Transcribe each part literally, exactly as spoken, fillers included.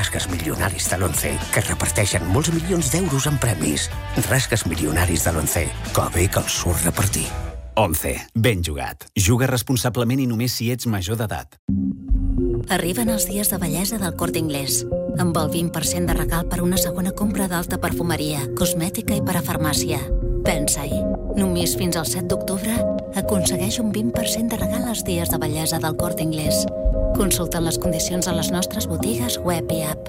rasques milionaris de l'Once, que reparteixen molts milions d'euros en premis. Rasques milionaris de l'Once, que bé que els surt repartir. Once. Ben jugat. Juga responsablement i només si ets major d'edat. Arriben els dies de bellesa del Corte Inglés, amb el vint per cent de regal per una segona compra d'alta perfumeria, cosmètica i parafarmàcia. Pensa-hi. Només fins al set d'octubre aconsegueix un vint per cent de regal als dies de bellesa del Corte Inglés. Consulta les condicions a les nostres botigues web i app.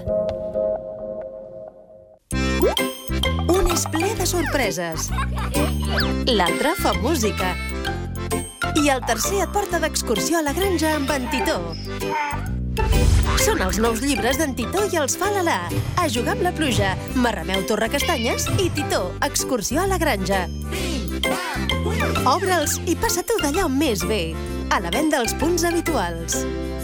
Un és ple de sorpreses. L'altre fa música. I el tercer et porta d'excursió a la granja amb en Titó. Són els nous llibres d'en Titó i els fa l'Alà. A jugar amb la pluja, Marrameu Torrecastanyes i Titó, excursió a la granja. Obre'ls i passa-t'ho d'allò més bé. A la venda als punts habituals.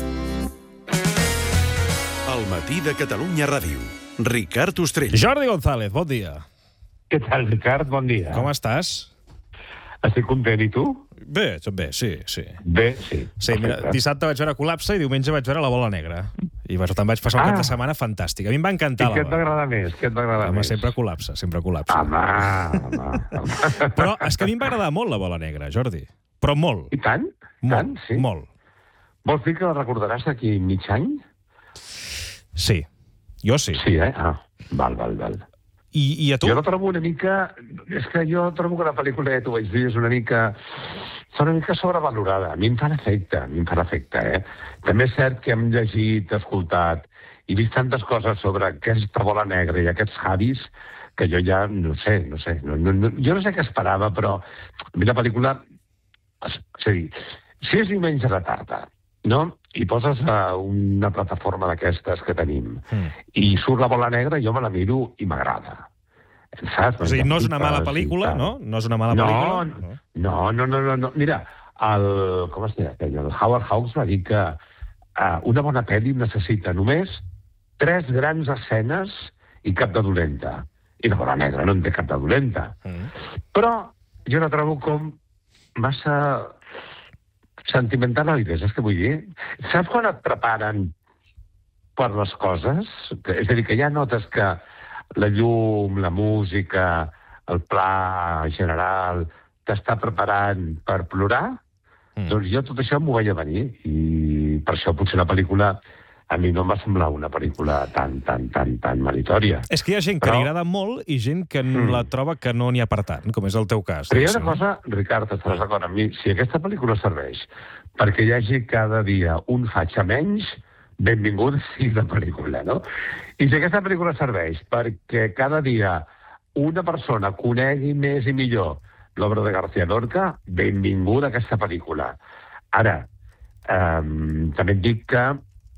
El matí de Catalunya Ràdio. Ricard Ostrell. Jordi González, bon dia. Què tal, Ricard? Bon dia. Com estàs? Estic content, i tu? Bé, bé, sí, sí. Bé, sí. Sí, mira, dissabte vaig veure Col·lapse i diumenge vaig veure La Bola Negra. I em vaig passar un Ah. cap de setmana fantàstic. A mi em va encantar. I què et va agradar més? Què et va agradar Home, més? sempre Col·lapse, sempre Col·lapse. Home, home. Però és que a mi em va agradar molt La Bola Negra, Jordi. Però molt. I tant? Molt, Tant, sí? molt. Vols dir que la recordaràs d'aquí mig any? Sí. Jo sí. Sí, eh? Ah, val, val, val. I, i a tu? Jo la trobo una mica... És que jo trobo que la pel·lícula, ja t'ho vaig dir, és una mica... Està una mica sobrevalorada. A mi em fa l'efecte, a mi em fa l'efecte, eh? També és cert que hem llegit, escoltat i vist tantes coses sobre aquesta Bola Negra i aquests Javis que jo ja no sé, no sé. No, no, no, jo no sé què esperava, però a mi la pel·lícula... És, és a dir, si és diumenge de tarda, no? I poses a una plataforma d'aquestes que tenim mm. i surt La Bola Negra, jo me la miro i m'agrada. Saps? O sigui, no és una mala pel·lícula, no? No és una mala no, pel·lícula? No, no, no, no, no. Mira, el, com es deia aquell? El Howard Hawks va dir que uh, una bona pel·li necessita només tres grans escenes i cap de dolenta. I La Bola Negra no en té cap de dolenta. Mm. Però jo la trobo com massa sentimentaloides, és que vull dir. Saps quan et preparen per les coses? És a dir, que ja notes que la llum, la música, el pla general t'està preparant per plorar, mm. doncs jo tot això m'ho vaig a venir. I per això potser la pel·lícula a mi no em va semblar una pel·lícula tan, tan, tan, tan meritòria. És que hi ha gent que Però... li agrada molt i gent que mm. la troba que no n'hi ha per tant, com és el teu cas. Però hi ha una cosa, Ricard, estaràs d'acord amb mi, si aquesta pel·lícula serveix perquè hi hagi cada dia un fatxa menys, benvingut sigui la pel·lícula, no? I si aquesta pel·lícula serveix perquè cada dia una persona conegui més i millor l'obra de García Lorca, benvinguda aquesta pel·lícula. Ara, eh, també et dic que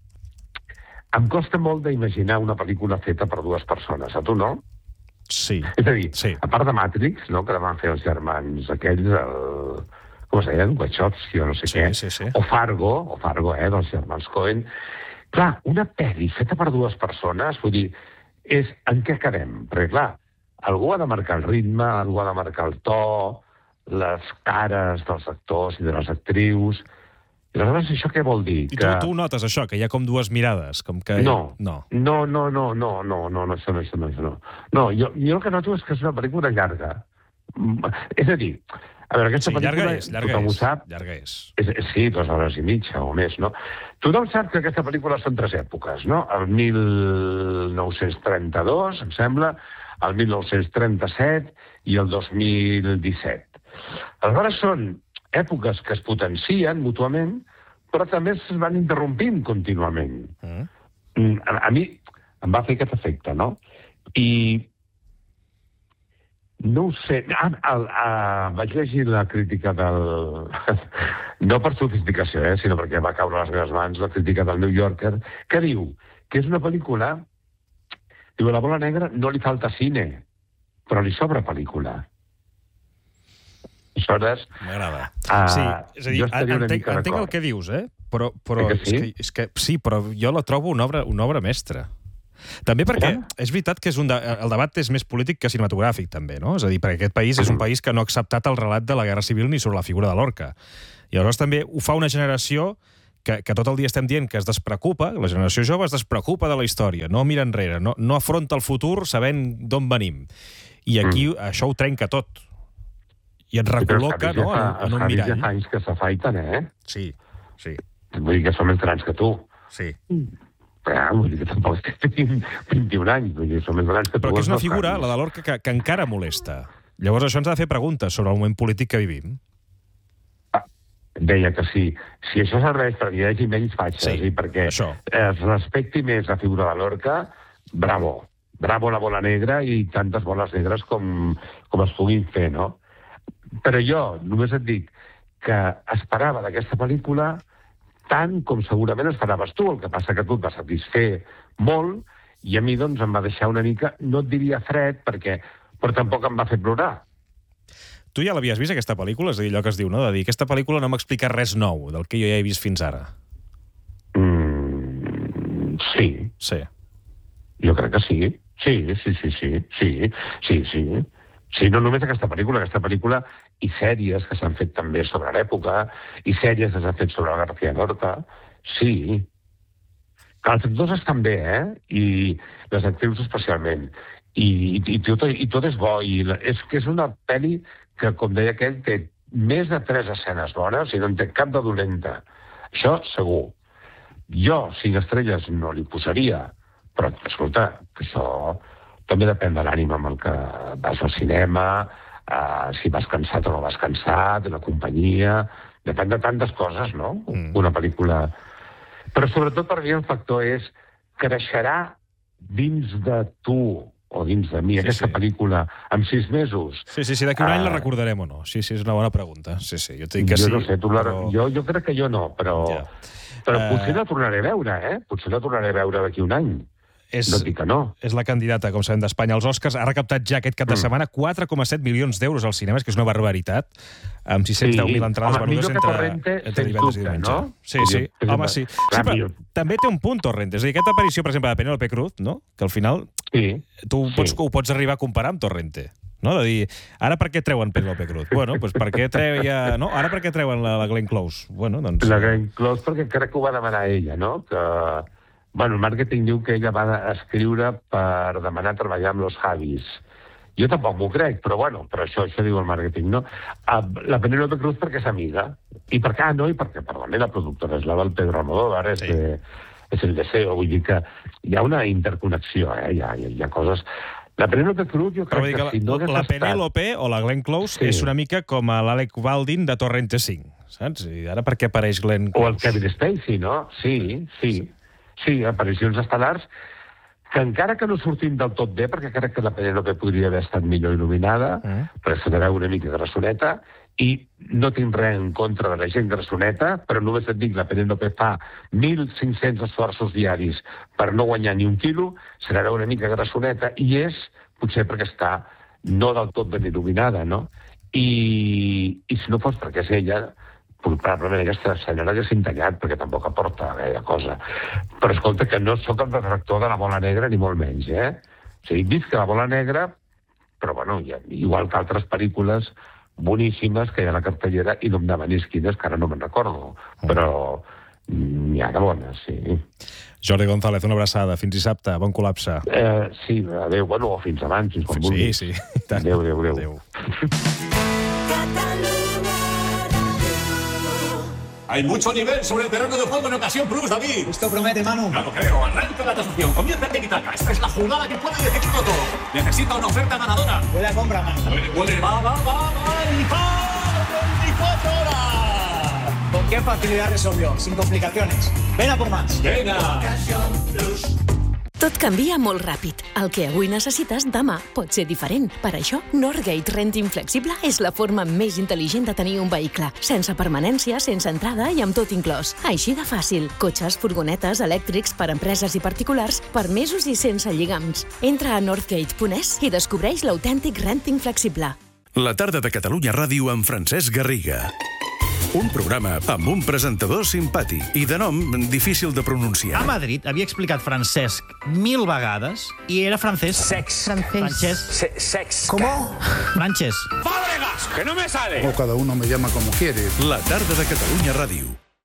em costa molt d'imaginar una pel·lícula feta per dues persones. A tu no? Sí. És a dir, sí. a part de Matrix, no?, que la van fer els germans aquells, el... com es deien? Wachowski o no sé sí, què. Sí, sí. O Fargo, o Fargo, eh, dels germans Coen. Clar, una pel·li feta per dues persones, vull dir, és en què quedem? Perquè, clar, algú ha de marcar el ritme, algú ha de marcar el to, les cares dels actors i de les actrius. I aleshores, això què vol dir? I que... tu, tu notes això, que hi ha com dues mirades? Com que... No. No. No, no, no, no, no, no, no, això no, això no, això no. No, jo, jo el que noto és que és una pel·lícula llarga. És a dir, a veure, aquesta sí, pel·lícula... llarga és, llarga tothom és, ho sap. llarga és. és. Sí, dues hores i mitja o més, no? Tothom sap que aquesta pel·lícula són tres èpoques, no? El mil nou-cents trenta-dos, em sembla, el mil nou-cents trenta-set i el dos mil disset. Aleshores són èpoques que es potencien mútuament, però també es van interrompint contínuament. Mm. A, a mi em va fer aquest efecte, no? I no ho sé... Ah, el, ah, vaig llegir la crítica del... no per sofisticació, eh, sinó perquè va caure a les meves mans la crítica del New Yorker, que diu que és una pel·lícula... Diu, a La Bola Negra no li falta cine, però li sobra pel·lícula. Aleshores... M'agrada. Uh, sí, és a dir, entenc, entenc el que dius, eh? Però, però que sí? és, que, és que sí, però jo la trobo una obra, una obra mestra. També perquè ja? és veritat que és un de, el debat és més polític que cinematogràfic, també, no? És a dir, perquè aquest país és un país que no ha acceptat el relat de la Guerra Civil ni sobre la figura de Lorca. I aleshores també ho fa una generació que, que tot el dia estem dient que es despreocupa, la generació jove es despreocupa de la història, no mira enrere, no, no afronta el futur sabent d'on venim. I aquí mm. això ho trenca tot. I et recol·loca, no?, fa, en, en un mirall. Els ja fa anys que s'afaiten, eh? Sí, sí. Vull dir que són més grans que tu. Sí. Però, vull dir que tampoc és que tinguin vint-i-un anys, vull dir, són més grans que tu. Però que és una figura, la de Lorca, que, que encara molesta. Llavors això ens ha de fer preguntes sobre el moment polític que vivim. Deia que sí. Si això serveix perquè hi hagi menys fatxes sí, i perquè això. es respecti més la figura de Lorca, bravo. Bravo la bola negra i tantes boles negres com, com es puguin fer, no? Però jo només et dic que esperava d'aquesta pel·lícula tant com segurament esperaves tu. El que passa que tu et va satisfer molt i a mi doncs em va deixar una mica, no et diria fred, perquè, però tampoc em va fer plorar. Tu ja l'havies vist, aquesta pel·lícula? És a dir, allò que es diu, no? De dir, aquesta pel·lícula no m'explica res nou del que jo ja he vist fins ara. Mm, sí. Sí. Jo crec que sí. Sí, sí, sí, sí. Sí, sí, sí. Sí, no només aquesta pel·lícula, aquesta pel·lícula i sèries que s'han fet també sobre l'època, i sèries que s'han fet sobre la García Lorca. Sí. Que els actors estan bé, eh? I les actrius especialment. I, i, i, tot, i tot és bo. I és que és una pel·li que, com deia aquell, té més de tres escenes bones i no en té cap de dolenta. Això, segur. Jo, cinc estrelles, no li posaria, però, escolta, que això també depèn de l'ànima amb el que vas al cinema, eh, si vas cansat o no vas cansat, de la companyia... Depèn de tantes coses, no? Mm. Una pel·lícula... Però, sobretot, per mi, el factor és creixerà dins de tu o dins de mi, sí, aquesta sí. pel·lícula, en sis mesos. Sí, sí, sí, d'aquí un uh, any la recordarem o no? Sí, sí, és una bona pregunta. Sí, sí, jo dic que jo sí. No sé, tu la... però... jo, jo crec que jo no, però, ja. però uh... potser la tornaré a veure, eh? Potser la tornaré a veure d'aquí un any. És, no dic que no. És la candidata, com sabem, d'Espanya als Oscars. Ha recaptat ja aquest cap de setmana quatre coma set milions d'euros als cinemes, que és una barbaritat, amb sis-cents deu mil entrades home, venudes entre, Torrente, entre divendres i diumenge. No? Sí, sí, home, sí. sí però també té un punt, Torrente. És a dir, aquesta aparició, per exemple, de Penélope Cruz, no? Que al final sí. tu sí. Pots, ho pots arribar a comparar amb Torrente. No? De dir, ara per què treuen Penélope Cruz? Bueno, doncs per què treia... No? Ara per què treuen la, la Glenn Close? Bueno, doncs... La Glenn Close perquè crec que ho va demanar ella, no? Que... Bueno, el màrqueting diu que ella va escriure per demanar treballar amb los Javis. Jo tampoc m'ho crec, però bueno, però això, això diu el màrqueting, no? La Penélope Cruz perquè és amiga. I per què? Ah, no, i perquè, perdoni, la productora és la del Pedro Almodóvar, és, sí. de, és el deseo, vull dir que hi ha una interconnexió, eh? Hi ha, hi ha coses... La Penélope Cruz, jo crec que, que si no hagués la estat... Penélope o la Glenn Close sí. és una mica com l'Alec Baldwin de Torrente cinc, saps? I ara per què apareix Glenn Close? O el Kevin Spacey, no? Sí, sí. Sí, aparicions estel·lars, que encara que no surtin del tot bé, perquè crec que la Penélope podria haver estat millor il·luminada, mm. però se n'era una mica grassoneta, i no tinc res en contra de la gent grassoneta, però només et dic, la Penélope fa mil cinc-cents esforços diaris per no guanyar ni un quilo, se n'era una mica grassoneta, i és, potser perquè està no del tot ben il·luminada, no? I, i si no fos perquè és ella... probablement aquesta senyora hagués tallat, perquè tampoc aporta gaire cosa. Però escolta, que no sóc el detractor de la bola negra, ni molt menys, eh? O sigui, visc la bola negra, però bueno, ja, igual que altres pel·lícules boníssimes que hi ha a la cartellera, i no em demanis quines, que ara no me'n recordo, però n'hi ha de bones, sí. Jordi González, una abraçada. Fins dissabte. Bon col·lapse. Eh, sí, adéu. Bueno, o fins abans, si quan vulguis. Sí, sí. Adéu, adéu, adéu. Hay mucho nivel sobre el terreno de juego en ocasión plus, David. Esto promete, Manu. No lo creo. Arranca la tasación. Comienza el tiki-taka. Esta es la jugada que puede decidirlo todo. Necesita una oferta ganadora. Huele a compra, Manu. Huele, huele. Va, va, va, va. Y va. veinticuatro horas. ¿Con qué facilidad resolvió? Sin complicaciones. Ven a por más. Venga. Ocasión plus. Tot canvia molt ràpid. El que avui necessites, demà pot ser diferent. Per això, Northgate Renting Flexible és la forma més intel·ligent de tenir un vehicle. Sense permanència, sense entrada i amb tot inclòs. Així de fàcil. Cotxes, furgonetes, elèctrics per empreses i particulars, per mesos i sense lligams. Entra a northgate punt es i descobreix l'autèntic renting flexible. La tarda de Catalunya Ràdio amb Francesc Garriga. Un programa amb un presentador simpàtic i de nom difícil de pronunciar. A Madrid havia explicat Francesc mil vegades i era francès. Sex. Francés. Se sex. ¿Cómo? Francés. ¡Fábregas! ¡Que no me sale! O cada uno me llama como quiere. La tarda de Catalunya Ràdio.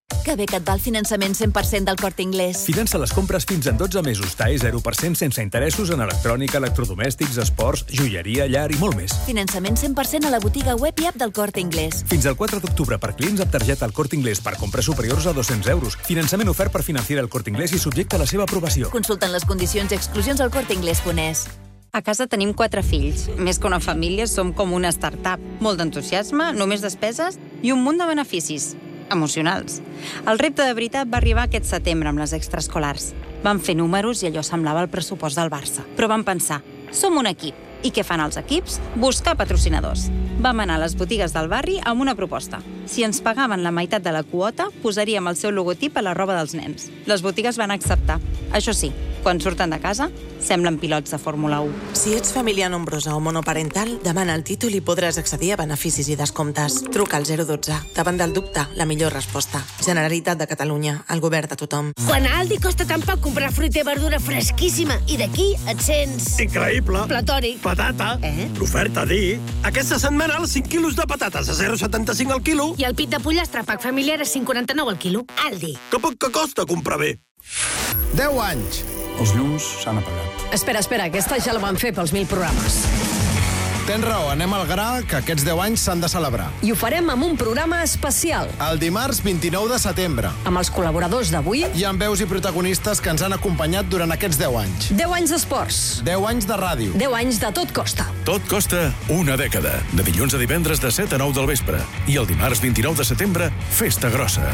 Que bé que et va el finançament cent per cent del Corte Inglés. Finança les compres fins en dotze mesos. T A E zero per cent sense interessos en electrònica, electrodomèstics, esports, joieria, llar i molt més. Finançament cent per cent a la botiga web i app del Corte Inglés. Fins al quatre d'octubre per clients amb targeta al Corte Inglés per compres superiors a dos-cents euros. Finançament ofert per Financiera el Corte Inglés i subjecte a la seva aprovació. Consulten les condicions i exclusions al corte inglés punt es. A casa tenim quatre fills. Més que una família, som com una startup. Molt d'entusiasme, només despeses i un munt de beneficis emocionals. El repte de veritat va arribar aquest setembre amb les extraescolars. Vam fer números i allò semblava el pressupost del Barça. Però vam pensar, som un equip. I què fan els equips? Buscar patrocinadors. Vam anar a les botigues del barri amb una proposta. Si ens pagaven la meitat de la quota, posaríem el seu logotip a la roba dels nens. Les botigues van acceptar. Això sí, quan surten de casa, semblen pilots de Fórmula u. Si ets família nombrosa o monoparental, demana el títol i podràs accedir a beneficis i descomptes. Truca al zero dotze. Davant del dubte, la millor resposta. Generalitat de Catalunya, el govern de tothom. Quan a Aldi costa tan poc comprar fruita i verdura fresquíssima i d'aquí et sents... Increïble! Platòric. Patata. Eh? L'oferta dir... Aquesta setmana els cinc quilos de patates a zero coma setanta-cinc al quilo. I el pit de pollastre pack familiar a cinc coma quaranta-nou al quilo. Aldi. Que poc que costa comprar bé. deu anys. Els llums s'han apagat. Espera, espera, aquesta ja la van fer pels mil programes. Tens raó, anem al gra, que aquests deu anys s'han de celebrar. I ho farem amb un programa especial. El dimarts vint-i-nou de setembre. Amb els col·laboradors d'avui. I amb veus i protagonistes que ens han acompanyat durant aquests deu anys. deu anys d'esports. deu anys de ràdio. deu anys de Tot Costa. Tot costa una dècada. De dilluns a divendres de set a nou del vespre. I el dimarts vint-i-nou de setembre, festa grossa.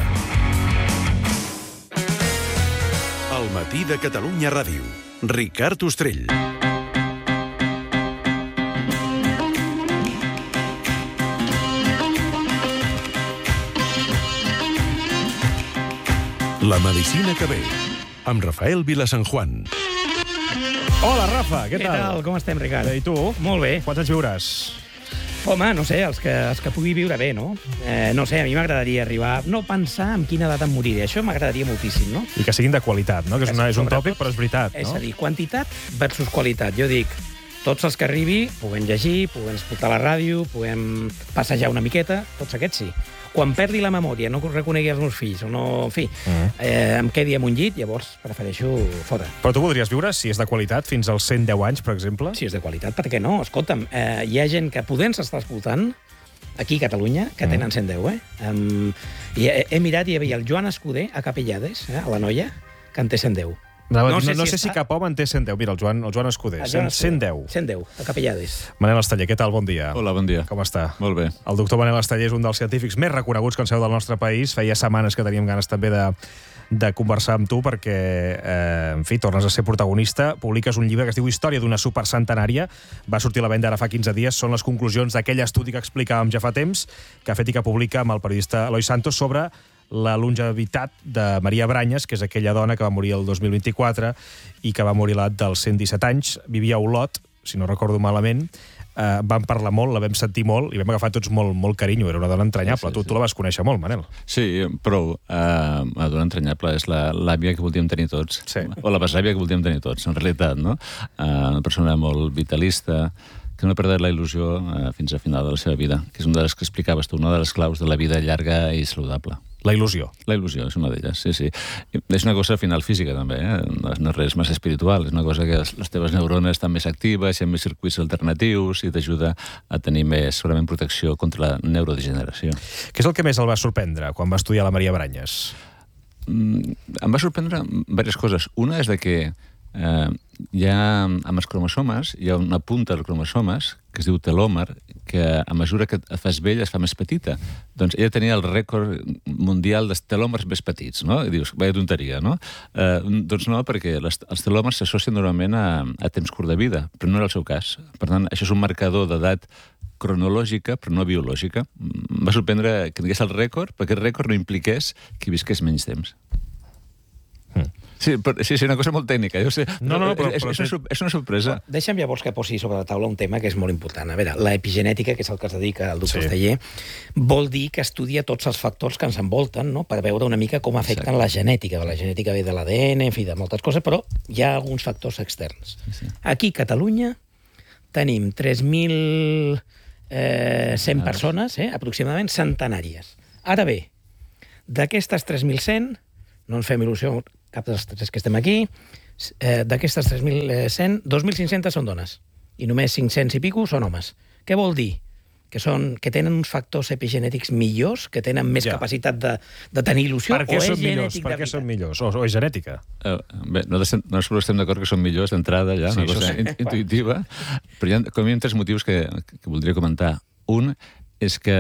El matí de Catalunya Ràdio. Ricard Ostrell. La medicina que ve, amb Rafael Vilasanjuan. Hola, Rafa, què, Què tal? tal? Com estem, Ricard? Bé, i tu? Molt bé. Quants anys viuràs? Home, no sé, els que, els que pugui viure bé, no? Eh, no sé, a mi m'agradaria arribar... No pensar en quina edat em moriré. Això m'agradaria moltíssim, no? I que siguin de qualitat, no? Que és, una, és un tòpic, però és veritat, no? És a dir, quantitat versus qualitat. Jo dic, tots els que arribi, puguem llegir, puguem escoltar la ràdio, puguem passejar una miqueta, tots aquests sí. Quan perdi la memòria, no reconegui els meus fills, o no, en fi, uh-huh. eh, em quedi amb un llit, llavors prefereixo fora. Però tu voldries viure, si és de qualitat, fins als cent deu anys, per exemple? Si és de qualitat, per què no? Escolta'm, eh, hi ha gent que podent s'està escoltant, aquí a Catalunya, que tenen cent deu, eh? Um, i he, he mirat i hi havia el Joan Escuder, a Capellades, eh, a la Noia, que en té cent deu. No, no, sé, no si, sé si cap home en té cent deu. Mira, el Joan, el Joan Escuder, el Joan cent deu. cent deu, a Capellades. Manel Esteller, què tal? Bon dia. Hola, bon dia. Com està? Molt bé. El doctor Manel Esteller és un dels científics més reconeguts que en seu del nostre país. Feia setmanes que teníem ganes també de, de conversar amb tu perquè, eh, en fi, tornes a ser protagonista. Publiques un llibre que es diu Història d'una supercentenària. Va sortir a la venda ara fa quinze dies. Són les conclusions d'aquell estudi que explicàvem ja fa temps, que ha fet i que publica amb el periodista Eloi Santos sobre la longevitat de Maria Branyes, que és aquella dona que va morir el dos mil vint-i-quatre i que va morir a l'edat dels cent disset anys. Vivia a Olot, si no recordo malament. Eh, vam parlar molt, la vam sentir molt i vam agafar tots molt, molt carinyo. Era una dona entranyable. Sí, sí, tu, tu la vas conèixer molt, Manel. Sí, prou. Uh, una dona entranyable és l'àvia que voldríem tenir tots. Sí. O la besàvia que voldríem tenir tots, en realitat, no? Uh, una persona molt vitalista, que no ha perdut la il·lusió uh, fins al final de la seva vida, que és una de les que explicaves tu, una de les claus de la vida llarga i saludable. La il·lusió. La il·lusió és una d'elles, sí, sí. És una cosa al final física, també, eh? No és res més espiritual, és una cosa que les teves neurones estan més actives, hi ha més circuits alternatius i t'ajuda a tenir més, segurament, protecció contra la neurodegeneració. Què és el que més el va sorprendre quan va estudiar la Maria Branyes? Mm, em va sorprendre diverses coses. Una és de que eh, hi ha, amb els cromosomes, hi ha una punta dels cromosomes que es diu telòmer, que a mesura que et fas vell es fa més petita. Doncs ella tenia el rècord mundial dels telòmers més petits, no? I dius, vaya tonteria, no? Eh, doncs no, perquè les, els telòmers s'associen normalment a, a temps curt de vida, però no era el seu cas. Per tant, això és un marcador d'edat cronològica, però no biològica. Em va sorprendre que tingués el rècord, perquè el rècord no impliqués que visqués menys temps. Mm. Sí, però, sí, sí, una cosa molt tècnica. Jo sé, no, no, no, però, és, però, és, una, és una sorpresa. Deixa'm llavors que posi sobre la taula un tema que és molt important. A veure, l'epigenètica, que és el que es dedica el doctor sí. Esteller, vol dir que estudia tots els factors que ens envolten, no?, per veure una mica com afecten Exacte. La genètica. La genètica ve de l'A D N, en fi, de moltes coses, però hi ha alguns factors externs. Sí, sí. Aquí, a Catalunya, tenim tres mil cent persones, eh, aproximadament, centenàries. Ara bé, D'aquestes tres mil cent, no ens fem il·lusió cap dels tres que estem aquí, eh, d'aquestes tres mil cent, dos mil cinc-centes són dones, i només cinc-cents i pico són homes. Què vol dir? Que, són, que tenen uns factors epigenètics millors, que tenen més ja. capacitat de, de tenir il·lusió, per què o és són millors? genètic Per què són millors? O, o és genètica? Uh, bé, nosaltres, nosaltres estem d'acord que són millors d'entrada, ja, sí, una cosa sí. intuïtiva, però hi ha, com hi ha tres motius que, que voldria comentar. Un és que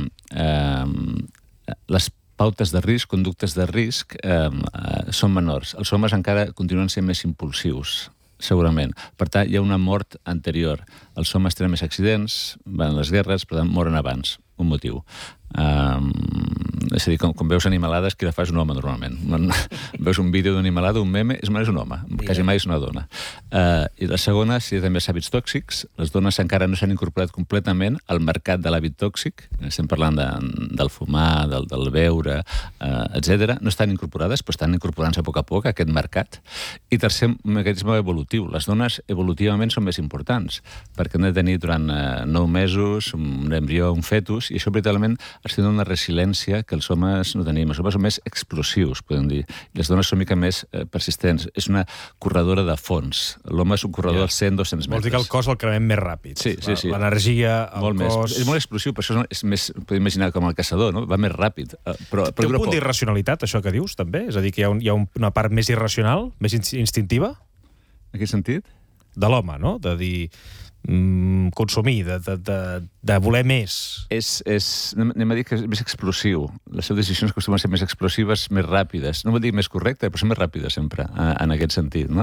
eh, les pautes de risc, conductes de risc, eh, eh, són menors. Els homes encara continuen sent més impulsius, segurament. Per tant, hi ha una mort anterior. Els homes tenen més accidents, van a les guerres, per tant, moren abans. Un motiu. Um, és a dir, com, com veus animalades, qui la fa és un home, normalment. Veus un vídeo d'animalada, un meme, és, és un home. Quasi mai és una dona. Uh, I la segona, si hi ha també hàbits tòxics, les dones encara no s'han incorporat completament al mercat de l'hàbit tòxic. Estem parlant de, del fumar, del, del beure, uh, etcètera. No estan incorporades, però estan incorporant-se a poc a poc a aquest mercat. I tercer, un mecanisme evolutiu. Les dones evolutivament són més importants, perquè han de tenir durant uh, nou mesos un embrió, un fetus, i això veritablement es té una resiliència que els homes no tenim. Els homes són més explosius, podem dir. I les dones són una mica més eh, persistents. És una corredora de fons. L'home és un corredor als cent a dos-cents metres. Vols dir que el cos el cremem més ràpid. Sí, sí, sí. L'energia, el molt cos... Més. És molt explosiu, per això és més, podem imaginar com el caçador, no? Va més ràpid. Però, Té un punt d'irracionalitat, això que dius, també? És a dir, que hi ha, un, hi ha una part més irracional, més instintiva? En quin sentit? De l'home, no? De dir... Mm, consumir, de, de, de, de voler més. És, és, anem a dir que és més explosiu. Les seves decisions acostumen a ser més explosives, més ràpides. No vol dir més correcte, però són més ràpides sempre, en aquest sentit, no?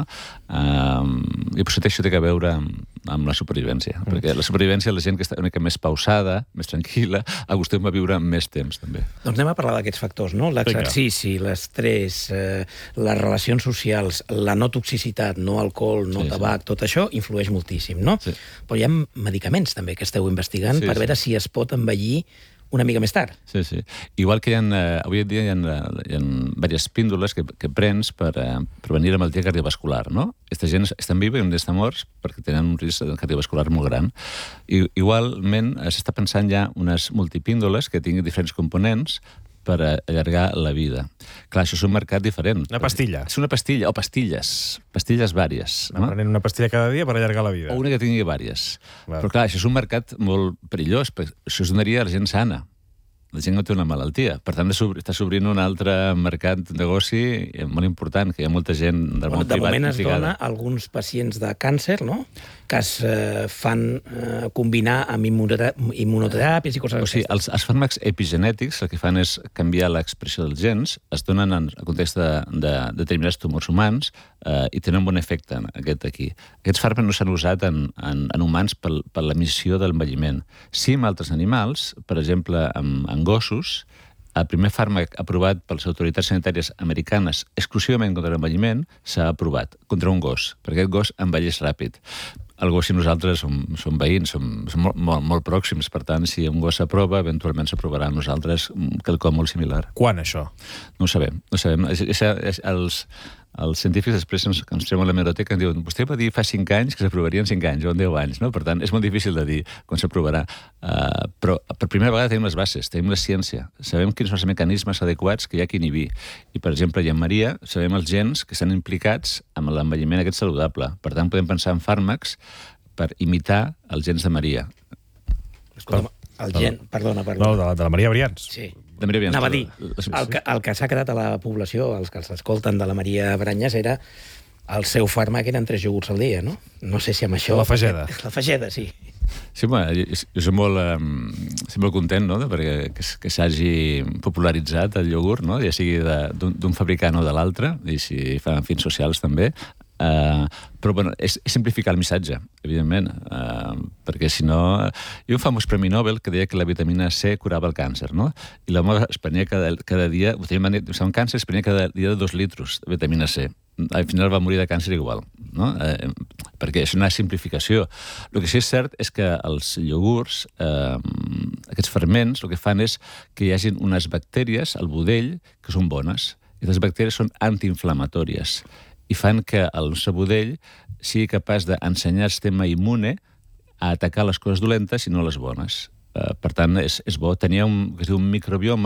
Um, I per això té que veure amb, amb la supervivència. Mm. Perquè la supervivència, la gent que està una mica més pausada, més tranquil·la, acostuma a viure més temps, també. Doncs anem a parlar d'aquests factors, no? L'exercici, l'estrès, eh, les relacions socials, la no toxicitat, no alcohol, no sí, tabac, sí. Tot això influeix moltíssim, no? Sí. Però hi ha medicaments també que esteu investigant sí, per veure sí. si es pot envellir una mica més tard. Sí, sí. Igual que hi ha, eh, avui en dia hi ha, hi ha diverses píndoles que, que prens per eh, prevenir la malaltia cardiovascular, no? Aquesta gent estan viva i un d'estar morts perquè tenen un risc cardiovascular molt gran. I, igualment, s'està pensant ja unes multipíndoles que tinguin diferents components per allargar la vida. Clar, això és un mercat diferent. Una pastilla. És una pastilla, o pastilles. Pastilles vàries. No? Prenent una pastilla cada dia per allargar la vida. O una que tingui vàries. Val. Però clar, això és un mercat molt perillós, perquè això es donaria a la gent sana. La gent no té una malaltia. Per tant, està s'obrint un altre mercat de negoci molt important, que hi ha molta gent del món privat. De moment es dona a alguns pacients de càncer, no?, que es eh, fan eh, combinar amb immunoteràpies i coses o sigui, els, els fàrmacs epigenètics el que fan és canviar l'expressió dels gens, es donen en el context de, de determinats tumors humans eh, i tenen un bon efecte aquest aquí. Aquests fàrmacs no s'han usat en, en, en humans per, per l'emissió del envelliment. Sí, amb altres animals, per exemple, amb, amb gossos, el primer fàrmac aprovat per les autoritats sanitàries americanes exclusivament contra l'envelliment s'ha aprovat contra un gos, perquè aquest gos envelleix ràpid. El gos i nosaltres som, som veïns, som, som molt, molt, molt pròxims, per tant, si un gos s'aprova, eventualment s'aprovarà a nosaltres quelcom molt similar. Quan, això? No ho sabem, no ho sabem. És, és, és, els, els científics després ens, ens treuen a l'hemeroteca i ens diuen vostè va dir fa cinc anys que s'aprovaria en cinc anys o en deu anys, no? Per tant, és molt difícil de dir quan s'aprovarà. Uh, però per primera vegada tenim les bases, tenim la ciència, sabem quins són els mecanismes adequats que hi ha que inhibir. I, per exemple, i en Maria, sabem els gens que estan implicats amb l'envelliment aquest saludable. Per tant, podem pensar en fàrmacs per imitar els gens de Maria. Escolta, el gen... Perdona, perdona. No, de la, de la Maria Brians. Sí. De Maria Brians. Anava a dir, el que, el que s'ha quedat a la població, els que s'escolten de la Maria Brians, era el seu fàrmac eren tres iogurts al dia, no? No sé si amb això... La fageda. La fageda, sí. Sí, home, jo, jo soc molt, um, soc molt content, no?, de, perquè que, que s'hagi popularitzat el iogurt, no?, ja sigui d'un fabricant o de l'altre, i si fan fins socials també. Uh, però bueno, és, és simplificar el missatge, evidentment, uh, perquè si no... Hi ha un famós premi Nobel que deia que la vitamina C curava el càncer, no? I l'home es prenia cada, cada dia, un càncer es prenia cada dia de dos litros de vitamina C. Al final va morir de càncer igual, no? Eh, perquè és una simplificació. El que sí és cert és que els iogurts, eh, aquests ferments, el que fan és que hi hagi unes bactèries al budell que són bones. I les bactèries són antiinflamatòries i fan que el nostre budell sigui capaç d'ensenyar el sistema immune a atacar les coses dolentes i no les bones. Eh, per tant, és, és bo. Tenia un, que es diu un microbioma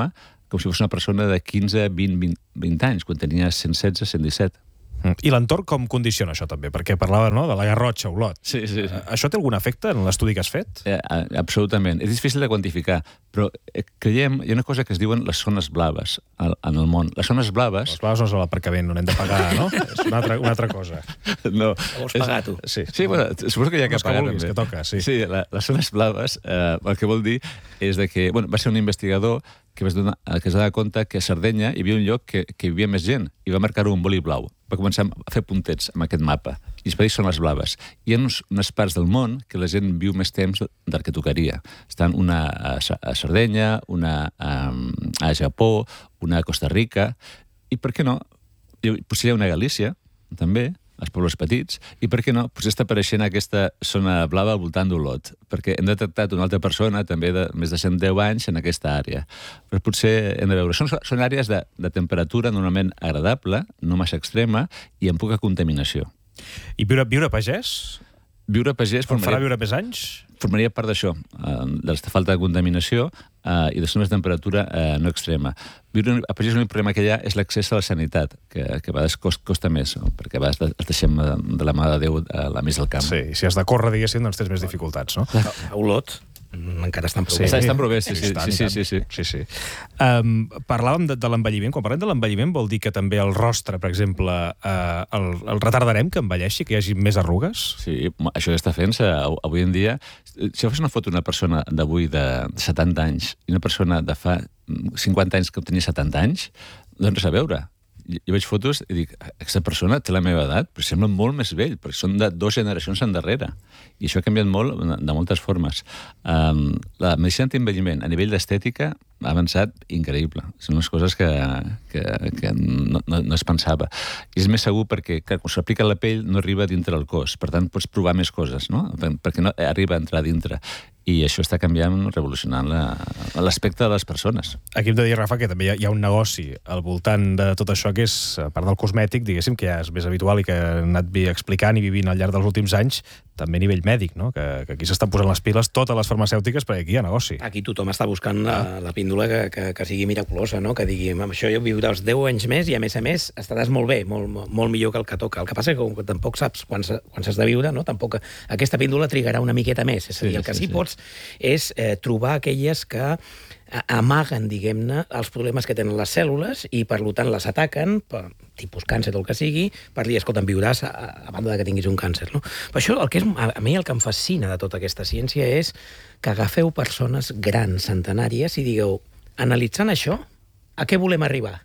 com si fos una persona de quinze, vint, vint, vint anys, quan tenia cent setze, cent disset. I l'entorn com condiciona això també? Perquè parlava, no?, de la Garrotxa, Olot. Sí, sí, sí. Això té algun efecte en l'estudi que has fet? Eh, absolutament. És difícil de quantificar, però eh, creiem, hi ha una cosa que es diuen les zones blaves al, en el món. Les zones blaves... Les blaves no és l'aparcament, on hem de pagar, no? És una altra, una altra cosa. No. La vols pagar, tu? Sí. Sí, bueno, suposo que hi ha que que pagar, vulguis, també. que toca, sí. Sí, la, les zones blaves, eh, el que vol dir és de que... Bueno, va ser un investigador que, es donar, que es va donar compte que a Sardenya hi havia un lloc que, que hi havia més gent i va marcar-ho un boli blau. Va començar a fer puntets amb aquest mapa. I es va dir són les blaves. Hi ha uns, unes parts del món que la gent viu més temps del que tocaria. Estan una a, a Sardenya, una a, a Japó, una a Costa Rica, i per què no? Potser hi ha una a Galícia, també, els pobles petits, i per què no? Potser està apareixent aquesta zona blava al voltant d'Olot, perquè hem detectat una altra persona, també de més de cent deu anys, en aquesta àrea. Però potser hem de veure. Són, són àrees de, de temperatura normalment agradable, no massa extrema, i amb poca contaminació. I viure, viure a pagès? Viure a pagès... Com farà viure més anys? Formaria part d'això, eh, de la falta de contaminació eh, i de zones de temperatura eh, no extrema. Viure a pagès l'únic problema que hi ha és l'accés a la sanitat, que, que a vegades costa, costa més, no? Perquè a vegades el deixem de la mà de Déu a la més del camp. Sí, i si has de córrer, diguéssim, doncs tens més dificultats, no? A Olot encara estan prou sí, bé. Estan prou bé, sí, sí. Estan, sí, sí, sí, sí, sí. Um, parlàvem de, de l'envelliment. Quan parlem de l'envelliment vol dir que també el rostre, per exemple, uh, el, el retardarem que envelleixi, que hi hagi més arrugues? Sí, això està fent-se avui en dia. Si fos una foto d'una persona d'avui de setanta anys i una persona de fa cinquanta anys que tenia setanta anys, doncs res a veure. Jo veig fotos i dic, aquesta persona té la meva edat, però sembla molt més vell, perquè són de dues generacions endarrere. I això ha canviat molt de moltes formes. Um, la medicina antienvelliment, a nivell d'estètica, ha avançat increïble. Són unes coses que, que, que no, no, no es pensava. I és més segur perquè, clar, quan s'aplica a la pell no arriba dintre el cos. Per tant, pots provar més coses, no? Perquè no arriba a entrar dintre. I això està canviant, revolucionant l'aspecte de les persones. Aquí hem de dir, Rafa, que també hi ha, hi ha un negoci al voltant de tot això que és, a part del cosmètic, diguéssim, que ja és més habitual i que ha anat explicant i vivint al llarg dels últims anys, també a nivell mèdic, no? que, que aquí s'estan posant les piles totes les farmacèutiques perquè aquí hi ha negoci. Aquí tothom està buscant la, la píndola que, que, que sigui miraculosa, no? Que digui, amb això jo viuràs deu anys més i, a més a més, estaràs molt bé, molt, molt millor que el que toca. El que passa és que, com que tampoc saps quan s'has de viure, no? Tampoc aquesta píndola trigarà una miqueta més. És a dir, el que sí, sí, sí pots és eh, trobar aquelles que amaguen, diguem-ne, els problemes que tenen les cèl·lules i, per tant, les ataquen, per, tipus càncer o el que sigui, per dir, escolta, viuràs a, a banda de que tinguis un càncer, no? Per això, el que és, a, a mi el que em fascina de tota aquesta ciència és que agafeu persones grans, centenàries, i digueu, analitzant això, a què volem arribar?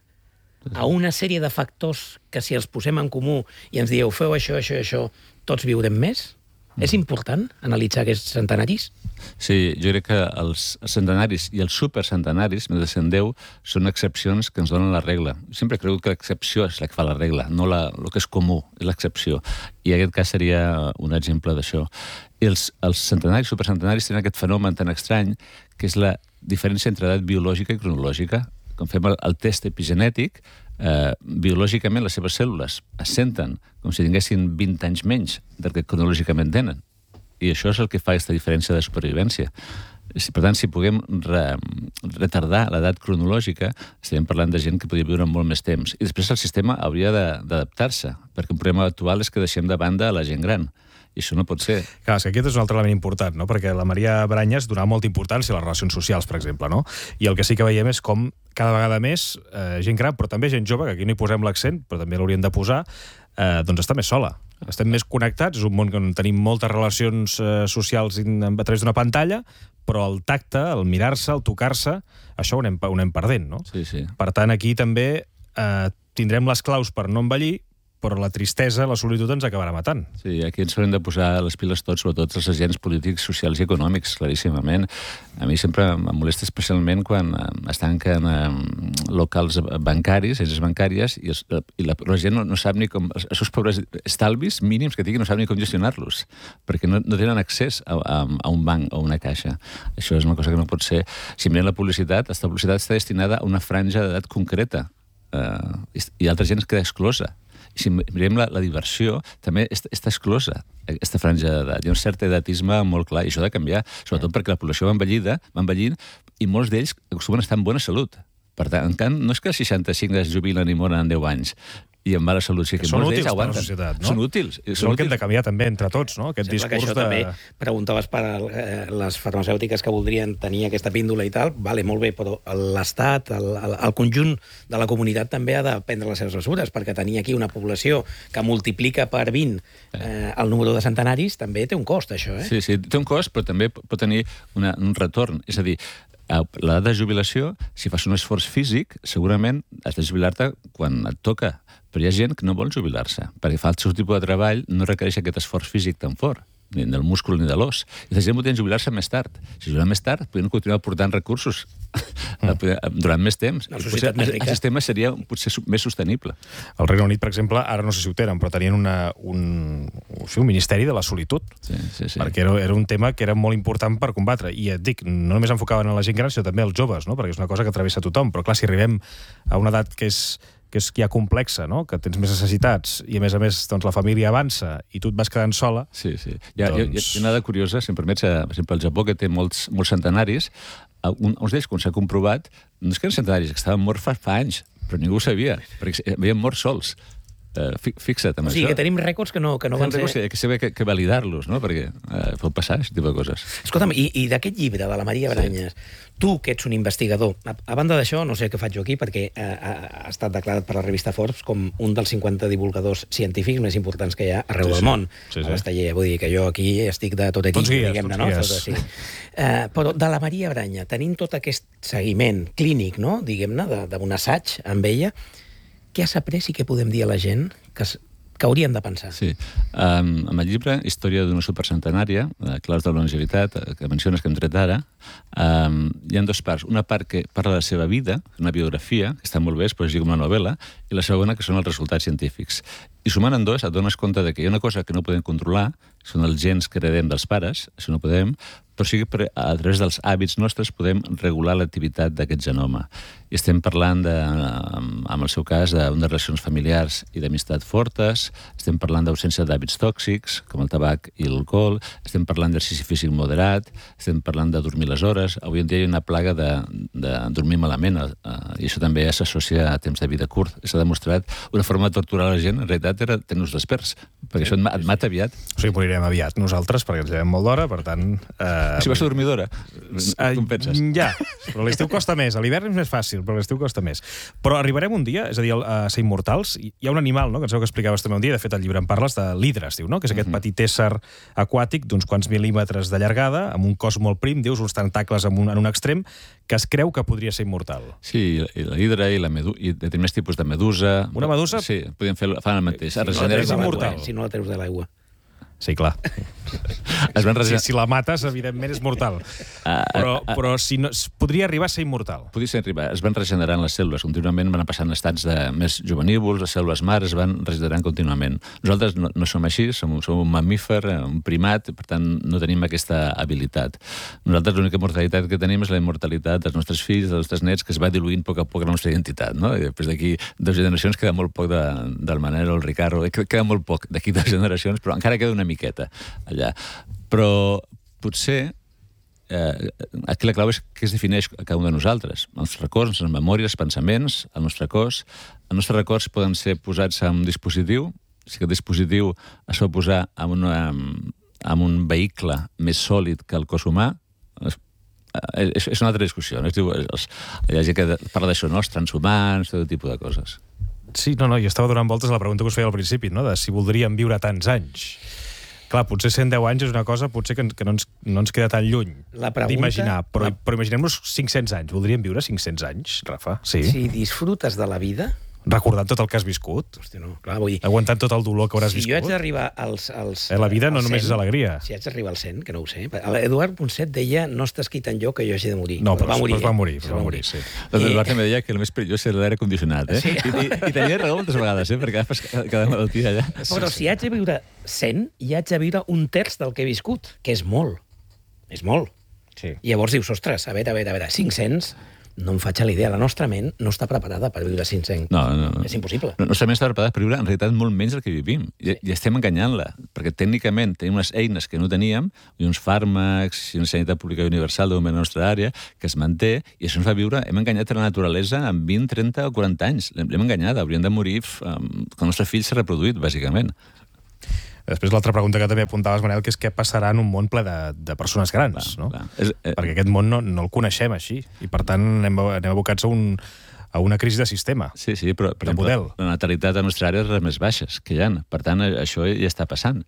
A una sèrie de factors que, si els posem en comú i ens dieu, feu això, això, això, tots viurem més? Mm. És important analitzar aquests centenaris? Sí, jo crec que els centenaris i els supercentenaris, més de cent deu, són excepcions que ens donen la regla. Sempre creu que l'excepció és la que fa la regla, no la, el que és comú, és l'excepció. I en aquest cas seria un exemple d'això. I els, els centenaris i supercentenaris tenen aquest fenomen tan estrany que és la diferència entre edat biològica i cronològica. Quan fem el, el test epigenètic, eh, biològicament les seves cèl·lules es senten com si tinguessin vint anys menys del que cronològicament tenen. I això és el que fa aquesta diferència de supervivència. Per tant, si puguem re, retardar l'edat cronològica, estem parlant de gent que podria viure molt més temps. I després el sistema hauria d'adaptar-se, perquè un problema actual és que deixem de banda a la gent gran. I això no pot ser. Clar, és que aquest és un altre element important, no? Perquè la Maria Branyes donava molta importància a les relacions socials, per exemple, no? I el que sí que veiem és com cada vegada més eh, gent gran, però també gent jove, que aquí no hi posem l'accent, però també l'hauríem de posar, eh, doncs està més sola. Estem més connectats, és un món on tenim moltes relacions eh, socials a través d'una pantalla, però el tacte, el mirar-se, el tocar-se, això ho anem, ho anem perdent, no? Sí, sí. Per tant, aquí també eh, tindrem les claus per no envellir, però la tristesa, la solitud ens acabarà matant. Sí, aquí ens haurem de posar les piles tots, sobretot els agents polítics, socials i econòmics, claríssimament. A mi sempre em molesta especialment quan es tanquen eh, locals bancaris, agents bancàries, i, els, i la, la gent no, no sap ni com... Els seus pobres estalvis mínims que tinguin no sap ni com gestionar-los, perquè no, no tenen accés a, a, a un banc o una caixa. Això és una cosa que no pot ser. Si mirem la publicitat, aquesta publicitat està destinada a una franja d'edat concreta, eh, i altra gent es queda exclosa. I si mirem la, la diversió, també està, està exclosa aquesta franja d'edat. Hi ha un cert edatisme molt clar, i això ha de canviar, sobretot perquè la població va envellida, va envellint, i molts d'ells acostumen a estar en bona salut. Per tant, no és que als seixanta-cinc es jubilen i moren en deu anys, i amb mala salut sí que, que són molts útils d'ells per la aguanten. societat, no? Són útils. És el que hem de canviar també entre tots, no? Aquest Sembla que discurs això de... també preguntaves per eh, les farmacèutiques que voldrien tenir aquesta píndola i tal. Vale, molt bé, però l'Estat, el, el, el conjunt de la comunitat també ha de prendre les seves mesures, perquè tenir aquí una població que multiplica per vint eh, el número de centenaris també té un cost, això, eh? Sí, sí, té un cost, però també pot tenir una, un retorn. És a dir, a l'edat de jubilació, si fas un esforç físic, segurament has de jubilar-te quan et toca. Però hi ha gent que no vol jubilar-se, perquè fa el seu tipus de treball, no requereix aquest esforç físic tan fort, ni del múscul ni de l'os. I la gent podria jubilar-se més tard. Si jubilar més tard, podrien continuar portant recursos mm. durant més temps. Potser el sistema seria potser més sostenible. Al Regne Unit, per exemple, ara no sé si ho tenen, però tenien una, un, sí, un ministeri de la solitud, sí, sí, sí. perquè era, era un tema que era molt important per combatre. I et dic, no només enfocaven en la gent gran, sinó també als joves, no? Perquè és una cosa que travessa tothom. Però clar, si arribem a una edat que és que és ja complexa, no? Que tens més necessitats i, a més a més, doncs, la família avança i tu et vas quedant sola... Sí, sí. Hi ha, doncs... hi ha una dada curiosa, si em permets, per exemple, el Japó, que té molts, molts centenaris, un, uns d'ells, quan s'ha comprovat, no és que eren centenaris, que estaven morts fa, fa anys, però ningú ho sabia, perquè havien mort sols. Uh, fixa't amb o sigui, això. que tenim rècords que no, que no van ser... Que, que saber que, que validar-los, no? Perquè uh, pot passar aquest tipus de coses. Escolta'm, i, i d'aquest llibre, de la Maria Branyes, sí. Tu, que ets un investigador, a, a banda d'això, no sé què faig jo aquí, perquè uh, ha estat declarat per la revista Forbes com un dels cinquanta divulgadors científics més importants que hi ha arreu sí, del món. Sí, sí. A l'Esteller, vull dir que jo aquí estic de tot aquí, diguem-ne, no? Tot, sí. uh, però de la Maria Branya, tenint tot aquest seguiment clínic, no? Diguem-ne, d'un assaig amb ella, què has après i què podem dir a la gent que, que hauríem de pensar? Sí. Um, amb el llibre Història d'una supercentenària, uh, claus de la longevitat, uh, que menciones que hem tret ara, um, hi ha dues parts. Una part que parla de la seva vida, una biografia, que està molt bé, es pot llegir com una novel·la, i la segona que són els resultats científics. I sumant en dos et dones compte de que hi ha una cosa que no podem controlar, són els gens que heredem dels pares, això no podem, però sí que a través dels hàbits nostres podem regular l'activitat d'aquest genoma. I estem parlant, de, en el seu cas, d'unes relacions familiars i d'amistat fortes, estem parlant d'ausència d'hàbits tòxics, com el tabac i l'alcohol, estem parlant d'exercici físic moderat, estem parlant de dormir les hores. Avui en dia hi ha una plaga de, de dormir malament, i això també s'associa a temps de vida curt. S'ha demostrat una forma de torturar la gent, en realitat, era tenir-nos desperts, perquè això et mata aviat. O sigui, morirem aviat nosaltres, perquè ens llevem molt d'hora, per tant... Eh... Si vas a dormidora, com penses? Ja, però l'estiu costa més. A l'hivern és més fàcil, però l'estiu costa més. Però arribarem un dia, és a dir, a ser immortals. Hi ha un animal, no?, que penseu que explicaves també un dia, de fet, al llibre en parles, de l'hidra, es diu, no?, que és aquest mm-hmm. petit ésser aquàtic d'uns quants mil·límetres de llargada, amb un cos molt prim, dius, uns tentacles en un, en un extrem, que es creu que podria ser immortal. Sí, i la hidra i la medusa, i determinats tipus de medusa... Una medusa? Sí, podem fer, fan el mateix. Si, si, no és immortal. Si no la treus de l'aigua. Sí, clar. Es van si, si la mates, evidentment, és mortal. Però, però si no, podria arribar a ser immortal. Podria ser arribar. Es van regenerant les cèl·lules. Contínuament van passant estats de més juvenívols, les cèl·lules mares es van regenerant contínuament. Nosaltres no, no som així, som, som un mamífer, un primat, per tant, no tenim aquesta habilitat. Nosaltres l'única mortalitat que tenim és la immortalitat dels nostres fills, dels nostres nets, que es va diluint a poc a poc la nostra identitat, no? I després d'aquí dues generacions queda molt poc de, del Manel o el Ricardo, queda molt poc d'aquí dues generacions, però encara queda una miqueta allà. Però potser eh, aquí la clau és què es defineix a cada un de nosaltres. Els records, les memòries, els pensaments, el nostre cos. Els nostres records poden ser posats en un dispositiu. Si aquest dispositiu es pot posar en, una, en un vehicle més sòlid que el cos humà, és, és, és una altra discussió. No? Es diu, els, hi ha gent que parla d'això, no? Els transhumans, tot tipus de coses. Sí, no, no, jo estava donant voltes a la pregunta que us feia al principi, no?, de si voldríem viure tants anys. Clar, potser cent deu anys és una cosa potser que, que no, ens, no ens queda tan lluny pregunta... d'imaginar, però, la... però imaginem-nos cinc-cents anys. Voldríem viure cinc-cents anys, Rafa? Sí. Si disfrutes de la vida... Recordant tot el que has viscut. Hosti, no, clar, vull dir... Aguantant tot el dolor que hauràs si viscut. Si jo haig d'arribar als... als eh, la vida no als només cent, és alegria. Si haig d'arribar als cent, que no ho sé. L'Eduard Ponset deia, no està escrit enlloc que jo hagi de morir. No, però, però va morir. Però va morir, però va morir, sí. L'Eduard també deia que el més perillós era l'aire condicionat, eh? Sí. I, i, I tenia raó moltes vegades, eh? Perquè agafes cada malaltia allà. Però si haig de viure cent, i haig de viure un terç del que he viscut, que és molt. És molt. Sí. I llavors dius, ostres, a veure, a veure, a veure, cinc-cents... no em faig a la idea. La nostra ment no està preparada per viure sense zinc. No, no, no. És impossible. No, no estem està preparada per viure, en realitat, molt menys del que vivim. I, i estem enganyant-la, perquè tècnicament tenim unes eines que no teníem, i uns fàrmacs, i una sanitat pública universal de moment a la nostra àrea, que es manté, i això ens fa viure... Hem enganyat a la naturalesa en vint, trenta o quaranta anys. L'hem enganyada. Hauríem de morir um, quan el nostre fill s'ha reproduït, bàsicament. Després l'altra pregunta que també apuntaves, Manel, que és què passarà en un món ple de, de persones grans, clar, no? Clar. És, eh... Perquè aquest món no, no el coneixem així, i per tant anem, anem abocats a un... a una crisi de sistema, sí, sí, però, per de exemple, model. La natalitat a la nostra àrea és de les més baixes que hi ha. Per tant, això ja està passant.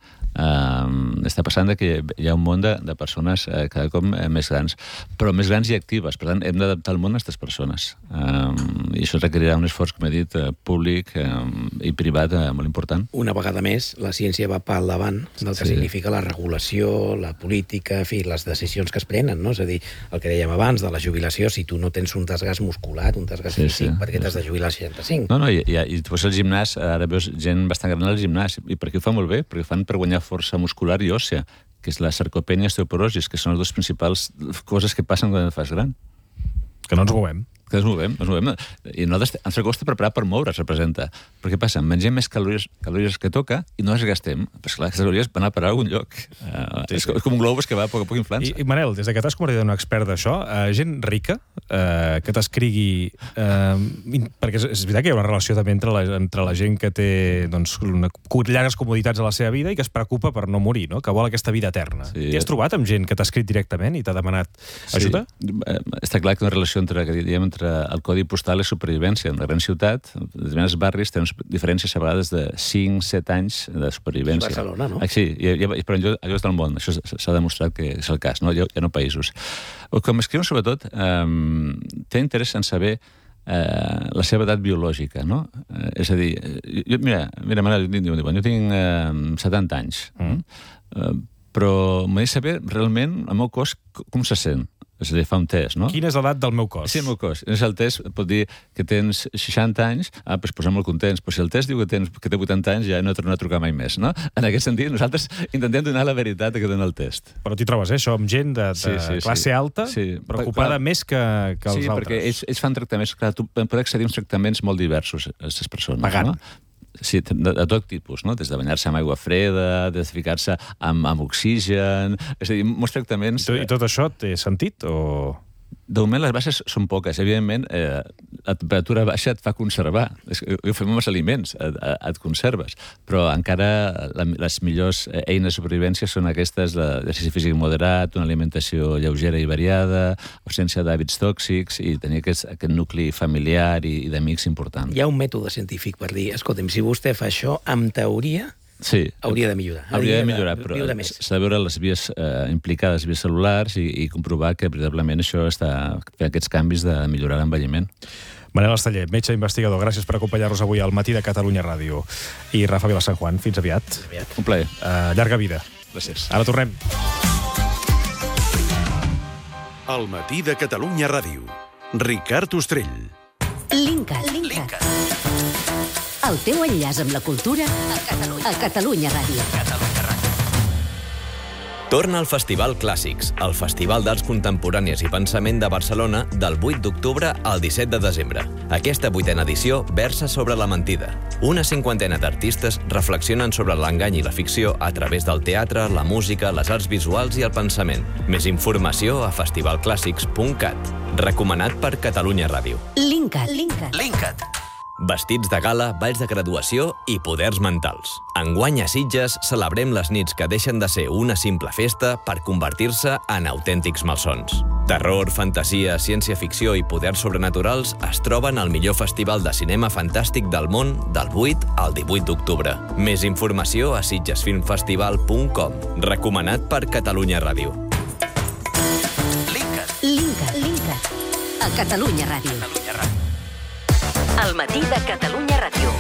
Uh, està passant que hi ha un món de, de persones uh, cada cop més grans, però més grans i actives. Per tant, hem d'adaptar el món a aquestes persones. Uh, I això requerirà un esforç, com he dit, uh, públic uh, i privat uh, molt important. Una vegada més, la ciència va pel davant del que sí. significa la regulació, la política, en fi, les decisions que es prenen, no? És a dir, el que dèiem abans de la jubilació, si tu no tens un desgast muscular, un desgast sí, físic, sí, perquè t'has de jubilar als seixanta-cinc. No, no, i, i, i tu vas al gimnàs, ara veus gent bastant gran al gimnàs, i perquè ho fa molt bé, perquè ho fan per guanyar força muscular i òssea, que és la sarcopènia i osteoporosis, que són les dues principals coses que passen quan et fas gran. Que no ens movem. Que ens movem, ens movem. I nosaltres ens costa preparar per moure's, representa. Però què passa? Mengem més calories, calories que toca i no les gastem. Però esclar, aquestes calories van a parar a algun lloc. Uh, sí, és, sí. és com un globus que va a poc a poc inflant-se. I, I Manel, des que t'has convertit en un expert d'això, uh, gent rica uh, que t'escrigui... Uh, perquè és, és veritat que hi ha una relació també entre la, entre la gent que té doncs, una, llargues comoditats a la seva vida i que es preocupa per no morir, no? Que vol aquesta vida eterna. Sí. T'hi has trobat amb gent que t'ha escrit directament i t'ha demanat ajuda? Sí. Uh, està clar que una relació entre, que diem, entre el codi postal i supervivència. En la gran ciutat, en determinats barris, tenen diferències a vegades de cinc set anys de supervivència. Barcelona, no? Ah, sí, i, i, però en llocs del món. Això s'ha demostrat que és el cas, no? Hi ha no països. O com escriuen, sobretot, eh, té interès en saber eh, la seva edat biològica, no? Eh, és a dir, jo, mira, mira, Manel, jo tinc eh, setanta anys, mm. eh, però m'he de saber realment el meu cos com se sent. És a dir, fa un test, no? Quina és l'edat del meu cos? Sí, el meu cos. És el test pot dir que tens seixanta anys, ah, doncs posem molt contents, però si el test diu que, tens, que té vuitanta anys ja no torna a trucar mai més, no? En aquest sentit, nosaltres intentem donar la veritat que dona el test. Però t'hi trobes, eh, això, amb gent de, de sí, sí, classe sí. alta, sí. preocupada clar, més que, que els sí, altres. Sí, perquè ells, ells fan tractaments, clar, tu pots accedir a uns tractaments molt diversos, a aquestes persones. Pagant. No? Sí, de, de tot tipus, no? Des de banyar-se amb aigua freda, des de ficar-se amb, amb oxigen... És a dir, molts tractaments... I, I tot això té sentit, o...? De moment les baixes són poques. Evidentment, eh, la temperatura baixa et fa conservar. Ho fem amb els aliments, et, et conserves. Però encara la, les millors eines de supervivència són aquestes, l'exercici físic moderat, una alimentació lleugera i variada, ausència d'hàbits tòxics i tenir aquest, aquest nucli familiar i, i d'amics important. Hi ha un mètode científic per dir, escolta'm, si vostè fa això, en teoria... Sí. Hauria de millorar. Hauria de millorar, però s'ha de veure les vies eh, implicades, vies cel·lulars, i, i comprovar que, veritablement, això està fent aquests canvis de millorar l'envelliment. Manel Esteller, metge investigador, gràcies per acompanyar-nos avui al Matí de Catalunya Ràdio. I Rafa Vilasan Juan, fins aviat. Fins aviat. Un plaer. Uh, llarga vida. Gràcies. Ara tornem. Al Matí de Catalunya Ràdio. Ricard Ostrell. Linkat. Linkat. El teu enllaç amb la cultura a Catalunya, a Catalunya Ràdio. Catalunya Ràdio. Torna al Festival Clàssics, el Festival d'Arts Contemporànies i Pensament de Barcelona del vuit d'octubre al disset de desembre. Aquesta vuitena edició versa sobre la mentida. Una cinquantena d'artistes reflexionen sobre l'engany i la ficció a través del teatre, la música, les arts visuals i el pensament. Més informació a festival clàssics punt cat. Recomanat per Catalunya Ràdio. Linkat. Linkat. Linkat. Vestits de gala, balls de graduació i poders mentals. Enguany a Sitges celebrem les nits que deixen de ser una simple festa per convertir-se en autèntics malsons. Terror, fantasia, ciència-ficció i poders sobrenaturals es troben al millor festival de cinema fantàstic del món del vuit al divuit d'octubre. Més informació a sitges film festival punt com. Recomanat per Catalunya Ràdio. Linkat. Linkat. Linkat. A Catalunya Ràdio. Catalunya Ràdio. El Matí de Catalunya Ràdio.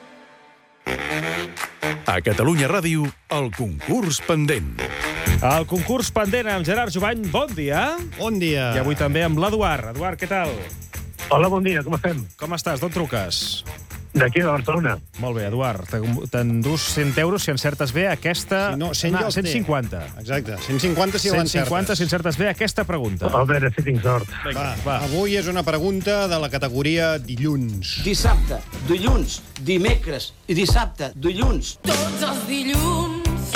A Catalunya Ràdio, el concurs pendent. El concurs pendent amb Gerard Jovany, bon dia. Bon dia. I avui també amb l'Eduard. Eduard, què tal? Hola, bon dia, com estem? Com estàs? D'on truques? D'aquí de Barcelona. Molt bé, Eduard. T'endús cent euros si encertes bé aquesta... Si no, cent ja els té. cent cinquanta. Exacte, cent cinquanta si l'encertes. cent cinquanta si encertes bé aquesta pregunta. A veure si tinc sort. Va, va. Avui és una pregunta de la categoria dilluns. Dissabte, dilluns, dimecres i dissabte, dilluns. Tots els dilluns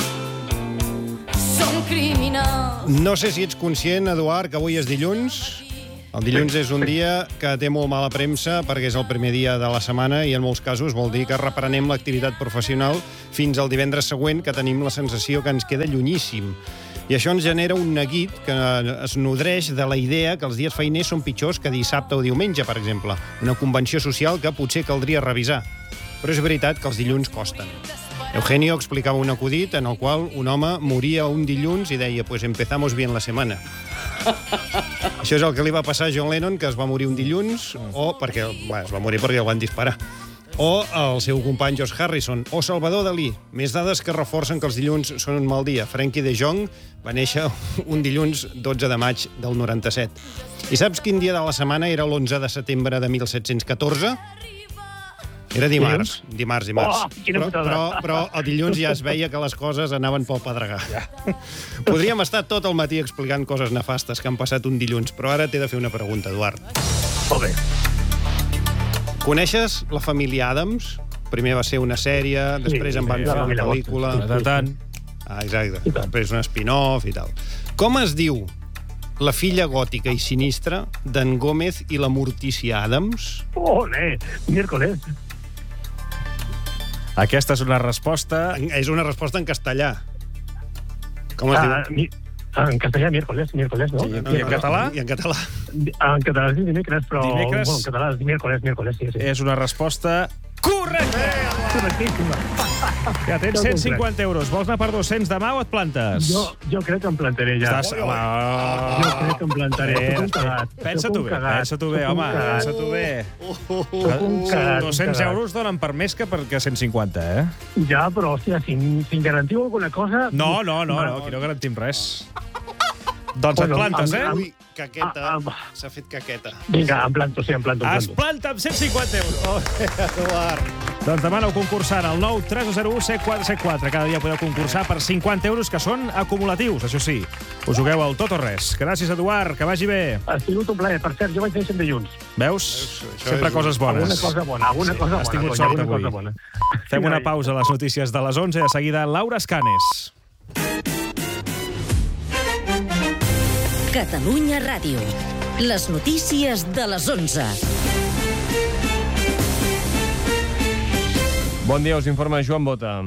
són criminals. No sé si ets conscient, Eduard, que avui és dilluns. El dilluns és un dia que té molt mala premsa perquè és el primer dia de la setmana i en molts casos vol dir que reprenem l'activitat professional fins al divendres següent, que tenim la sensació que ens queda llunyíssim. I això ens genera un neguit que es nodreix de la idea que els dies feiners són pitjors que dissabte o diumenge, per exemple. Una convenció social que potser caldria revisar. Però és veritat que els dilluns costen. Eugenio explicava un acudit en el qual un home moria un dilluns i deia «Pues empezamos bien la semana». Això és el que li va passar a John Lennon, que es va morir un dilluns, o perquè, bé, es va morir perquè el van disparar. O el seu company George Harrison, o Salvador Dalí. Més dades que reforcen que els dilluns són un mal dia. Frankie de Jong va néixer un dilluns dotze de maig del noranta-set. I saps quin dia de la setmana era l'onze de setembre de mil set-cents catorze? Era dimarts, dimarts, dimarts. Oh, però, però, però el dilluns ja es veia que les coses anaven pel pedregar. Ja. Podríem estar tot el matí explicant coses nefastes que han passat un dilluns, però ara t'he de fer una pregunta, Eduard. Molt bé. Coneixes la família Addams? Primer va ser una sèrie, després en van fer una pel·lícula... De tant. Ah, exacte. Després un spin-off i tal. Com es diu la filla gòtica i sinistra d'en Gómez i la Mortícia Addams? Olé, miércoles. Aquesta és una resposta... És una resposta en castellà. Com es ah, diu? Mi... En castellà, miércoles, miércoles, no? Sí, no, I en català? I en català? En català és dimecres, però... Dimecres? Bueno, en català és miércoles, miércoles, sí, sí. És una resposta correcta! Correctíssima. Ja tens cent cinquanta euros. Vols anar per dos-cents demà o et plantes? Jo, jo crec que em plantaré ja. Estàs... Oh, oh. Jo crec que em plantaré. Pensa-t'ho bé, pensa-t'ho bé, home. Pensa-t'ho bé. dos-cents euros donen per més que per cent cinquanta, eh? Ja, però, hòstia, si, si em garantiu alguna cosa... No, no, no, no, aquí no garantim res. Doncs et plantes, eh? Ui, caqueta. S'ha fet caqueta. Vinga, em planto, sí, em planto. Es planta amb cent cinquanta euros. Oh, Eduard. Doncs demaneu concursant al nou tres zero u set quatre set quatre. Cada dia podeu concursar per cinquanta euros, que són acumulatius, això sí. Us jugueu al tot o res. Gràcies, Eduard, que vagi bé. Ha sigut un plaer. Per cert, jo vaig néixer en dilluns. Veus? Sempre coses bones. Alguna cosa bona, alguna cosa bona. Has tingut sort avui. Fem una pausa a les notícies de les onze i de seguida Laura Escanes. Catalunya Ràdio. Les notícies de les onze. Bon dia, us informa Joan Bota.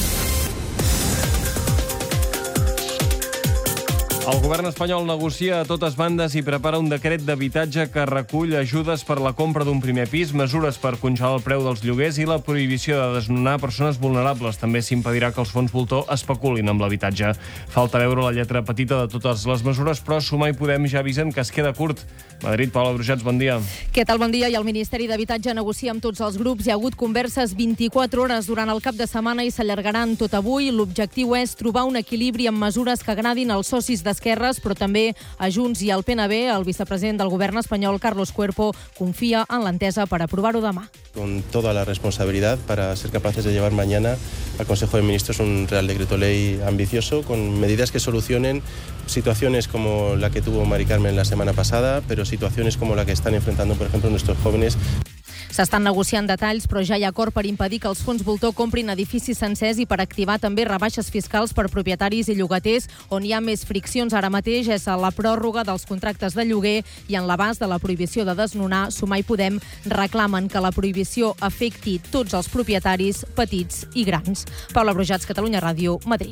El govern espanyol negocia a totes bandes i prepara un decret d'habitatge que recull ajudes per la compra d'un primer pis, mesures per congelar el preu dels lloguers i la prohibició de desnonar persones vulnerables. També s'impedirà que els fons voltor especulin amb l'habitatge. Falta veure la lletra petita de totes les mesures, però Sumar i Podem ja avisen que es queda curt. Madrid, Paula Brujats, bon dia. Què tal, bon dia? I el Ministeri d'Habitatge negocia amb tots els grups. Hi ha hagut converses vint-i-quatre hores durant el cap de setmana i s'allargaran tot avui. L'objectiu és trobar un equilibri amb mesures que agradin als socis d'esquerres, però també a Junts i al P N B. El vicepresident del govern espanyol, Carlos Cuerpo, confia en l'entesa per aprovar-ho demà. Con toda la responsabilidad para ser capaces de llevar mañana al Consejo de Ministros un Real Decreto Ley ambicioso, con medidas que solucionen situaciones como la que tuvo Mari Carmen la semana pasada, pero situaciones como la que están enfrentando, por ejemplo, nuestros jóvenes. S'estan negociant detalls, però ja hi ha acord per impedir que els fons voltor comprin edificis sencers i per activar també rebaixes fiscals per propietaris i llogaters. On hi ha més friccions ara mateix és a la pròrroga dels contractes de lloguer i en l'abast de la prohibició de desnonar. Sumar i Podem reclamen que la prohibició afecti tots els propietaris, petits i grans. Paula Brujats, Catalunya Ràdio, Madrid.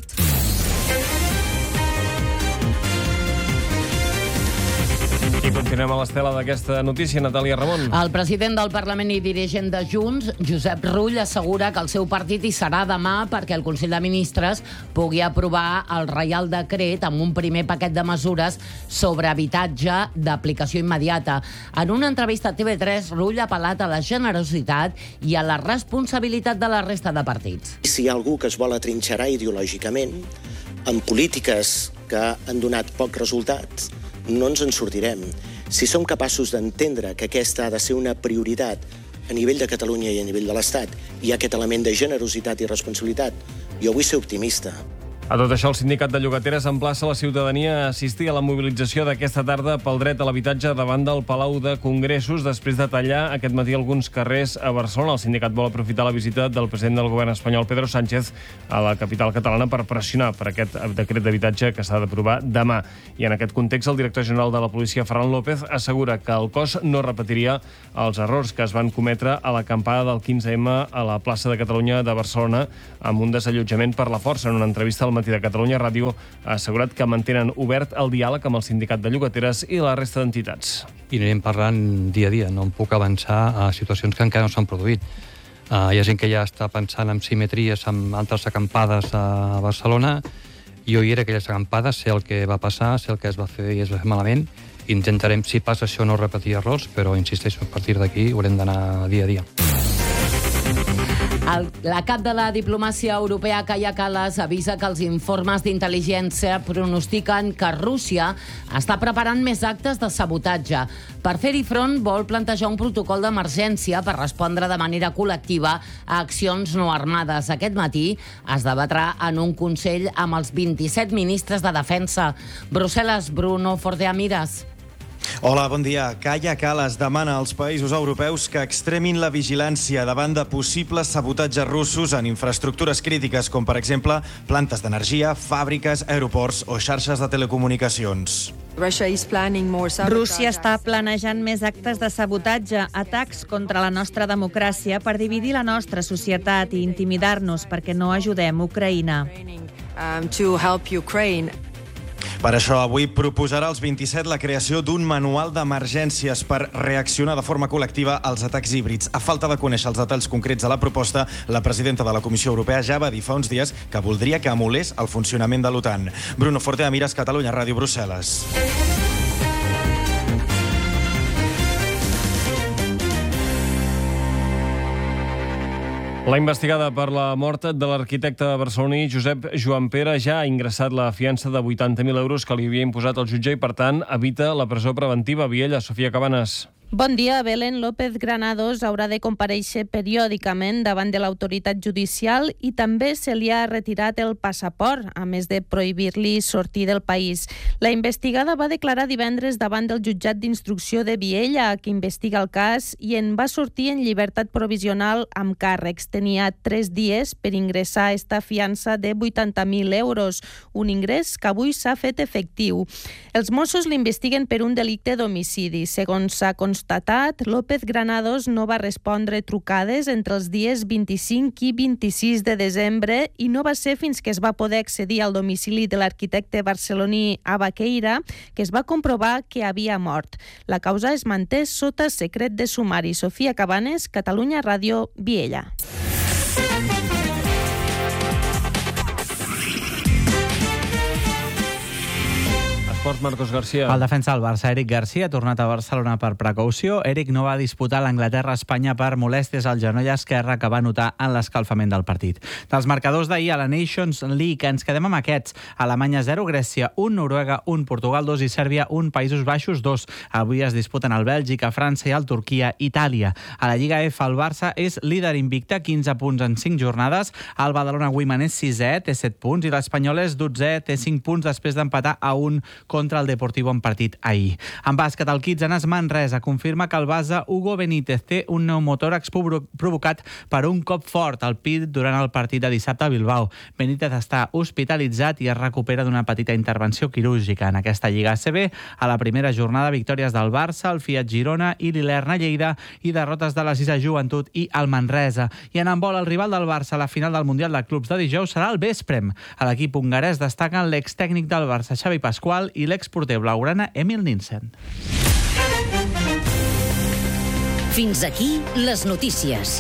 I continuem a l'estela d'aquesta notícia, Natàlia Ramon. El president del Parlament i dirigent de Junts, Josep Rull, assegura que el seu partit hi serà demà perquè el Consell de Ministres pugui aprovar el Reial Decret amb un primer paquet de mesures sobre habitatge d'aplicació immediata. En una entrevista a T V tres, Rull ha apel·lat a la generositat i a la responsabilitat de la resta de partits. Si hi ha algú que es vol atrinxerar ideològicament amb polítiques que han donat pocs resultats, no ens en sortirem. Si som capaços d'entendre que aquesta ha de ser una prioritat a nivell de Catalunya i a nivell de l'Estat hi ha aquest element de generositat i responsabilitat, jo vull ser optimista. A tot això, el sindicat de llogateres emplaça la ciutadania a assistir a la mobilització d'aquesta tarda pel dret a l'habitatge davant del Palau de Congressos després de tallar aquest matí alguns carrers a Barcelona. El sindicat vol aprofitar la visita del president del govern espanyol, Pedro Sánchez, a la capital catalana per pressionar per aquest decret d'habitatge que s'ha d'aprovar demà. I en aquest context, el director general de la policia, Ferran López, assegura que el cos no repetiria els errors que es van cometre a l'acampada del quinze eme a la plaça de Catalunya de Barcelona amb un desallotjament per la força. En una entrevista al matí de Catalunya Ràdio ha assegurat que mantenen obert el diàleg amb el sindicat de llogateres i la resta d'entitats. I anirem parlant dia a dia, no em puc avançar a situacions que encara no s'han produït. Uh, hi ha gent que ja està pensant en simetries amb altres acampades a Barcelona. Jo hi era aquelles acampades, sé el que va passar, sé el que es va fer i es va fer malament. Intentarem, si passa això, no repetir errors, però insisteixo, a partir d'aquí haurem d'anar dia a dia. El, la cap de la diplomàcia europea, Kaja Kallas, avisa que els informes d'intel·ligència pronostiquen que Rússia està preparant més actes de sabotatge. Per fer-hi front, vol plantejar un protocol d'emergència per respondre de manera col·lectiva a accions no armades. Aquest matí es debatrà en un Consell amb els vint-i-set ministres de defensa. Brussel·les, Bruno Forteamiras. Hola, bon dia. Kaja Kallas demana als països europeus que extremin la vigilància davant de possibles sabotatges russos en infraestructures crítiques, com per exemple plantes d'energia, fàbriques, aeroports o xarxes de telecomunicacions. Rússia està planejant més actes de sabotatge, atacs contra la nostra democràcia per dividir la nostra societat i intimidar-nos perquè no ajudem Ucraïna. Per això, avui proposarà als vint-i-set la creació d'un manual d'emergències per reaccionar de forma col·lectiva als atacs híbrids. A falta de conèixer els detalls concrets de la proposta, la presidenta de la Comissió Europea ja va dir fa uns dies que voldria que emulés el funcionament de l'OTAN. Bruno Forteamiras, Catalunya Ràdio, Brussel·les. La investigada per la mort de l'arquitecte barceloní Josep Joan Pere ja ha ingressat la fiança de vuitanta mil euros que li havia imposat el jutge i, per tant, evita la presó preventiva. Viella, Sofia Cabanes. Bon dia. Belén López Granados haurà de comparèixer periòdicament davant de l'autoritat judicial i també se li ha retirat el passaport, a més de prohibir-li sortir del país. La investigada va declarar divendres davant del jutjat d'instrucció de Viella, que investiga el cas, i en va sortir en llibertat provisional amb càrrecs. Tenia tres dies per ingressar esta fiança de vuitanta mil euros, un ingrés que avui s'ha fet efectiu. Els Mossos l'investiguen per un delicte d'homicidi. Segons s'ha constatat, López Granados no va respondre trucades entre els dies vint-i-cinc i vint-i-sis de desembre i no va ser fins que es va poder accedir al domicili de l'arquitecte barceloní Abaqueira que es va comprovar que havia mort. La causa es manté sota secret de sumari. Sofia Cabanes, Catalunya Ràdio, Viella. Esports, Marcos García. El defensa del Barça, Eric García, ha tornat a Barcelona per precaució. Eric no va disputar l'Anglaterra-Espanya per molèsties al genoll esquerre que va notar en l'escalfament del partit. Dels marcadors d'ahir a la Nations League ens quedem amb aquests. Alemanya zero, Grècia un, Noruega un, Portugal dos i Sèrbia un, Països Baixos dos. Avui es disputen el Bèlgica, França i el Turquia, Itàlia. A la Lliga F el Barça és líder invicte, quinze punts en cinc jornades. El Badalona Women és sisè, té set punts, i l'Espanyol és dotzè, té cinc punts després d'empatar a un contra el Deportivo en partit ahir. En bàsquet, el Kitsanes Manresa confirma que el base Hugo Benítez té un pneumotòrax provocat per un cop fort al pit durant el partit de dissabte a Bilbao. Benítez està hospitalitzat i es recupera d'una petita intervenció quirúrgica. En aquesta Lliga A C B, a la primera jornada, victòries del Barça, el Fiat Girona i l'Ilerna Lleida i derrotes de la Sisa Joventut i el Manresa. I en handbol, el rival del Barça a la final del Mundial de Clubs de dijous serà el Vesprem. A l'equip hongarès destaquen l'extècnic del Barça, Xavi Pasqual, i l'exporter blaugrana Emil Nielsen. Fins aquí les notícies.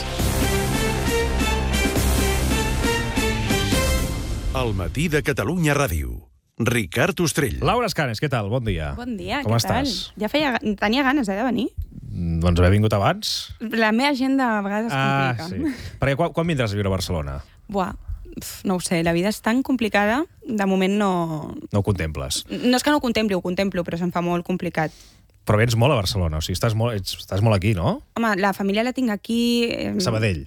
El matí de Catalunya Ràdio. Ricard Ostrell. Laura Escanes, què tal? Bon dia. Bon dia, Com què estàs? tal? Ja feia, tenia ganes eh, de venir. Doncs haver vingut abans. La meva agenda a vegades es Ah, complica. sí. Perquè quan, quan vindràs a viure a Barcelona? Buah, pf, no ho sé, la vida és tan complicada, de moment no... No ho contemples. No és que no ho contempli, ho contemplo, però se'm fa molt complicat. Però vens molt a Barcelona, o sigui, estàs molt, ets, estàs molt aquí, no? Home, la família la tinc aquí... Eh... Sabadell.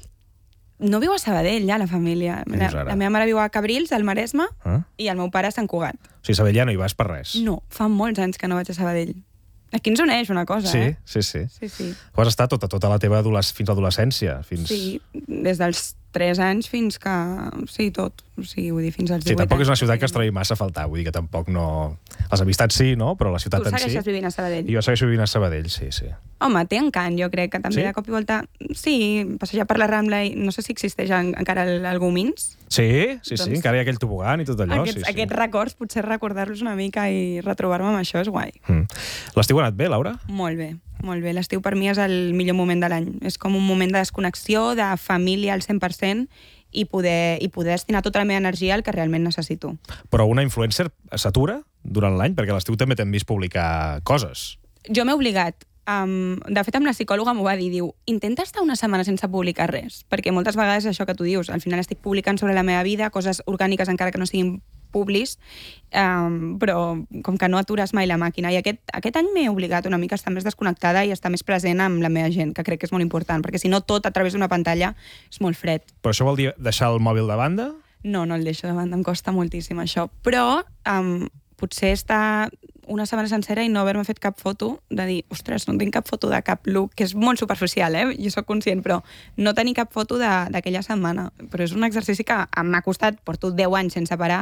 No viu a Sabadell, ja, la família. La, la meva mare viu a Cabrils, al Maresme, ah? i el meu pare a Sant Cugat. O sigui, Sabadell ja no hi vas per res. No, fa molts anys que no vaig a Sabadell. Aquí ens uneix una cosa, sí, eh? Sí, sí, sí. sí. Vas estar tota, tota la teva adolesc... fins a l'adolescència. Fins... Sí, des dels tres anys fins que... Sí, tot. O sigui, vull dir, fins als sí, divuit tampoc anys. és una ciutat que es trobi massa a faltar, vull dir que tampoc no... Les amistats sí, no? Però la ciutat en si... Tu segueixes vivint a Sabadell? I jo segueixo vivint a Sabadell, sí, sí. Home, té encant, jo crec, que també sí? de cop i volta... Sí, passejar per la Rambla i no sé si existeix en, encara el, el Gomins. Sí, sí, doncs... sí, encara hi ha aquell tobogan i tot allò. Aquests, sí, sí. aquests records, potser recordar-los una mica i retrobar-me amb això és guai. Mm. L'estiu ha anat bé, Laura? Molt bé, molt bé. L'estiu per mi és el millor moment de l'any. És com un moment de desconnexió, de família al cent per cent, i poder, i poder destinar tota la meva energia al que realment necessito. Però una influencer s'atura durant l'any? Perquè a l'estiu també t'hem vist publicar coses. Jo m'he obligat. Um, de fet, amb la psicòloga m'ho va dir, diu, intenta estar una setmana sense publicar res, perquè moltes vegades és això que tu dius, al final estic publicant sobre la meva vida, coses orgàniques encara que no siguin publis, um, però com que no atures mai la màquina. I aquest, aquest any m'he obligat una mica a estar més desconnectada i a estar més present amb la meva gent, que crec que és molt important, perquè si no tot a través d'una pantalla és molt fred. Però això vol dir deixar el mòbil de banda? No, no el deixo de banda, em costa moltíssim això. Però um, potser estar una setmana sencera i no haver-me fet cap foto, de dir, ostres, no tinc cap foto de cap look, que és molt superficial, eh? Jo sóc conscient, però no tenir cap foto d'aquella setmana. Però és un exercici que m'ha costat, porto deu anys sense parar,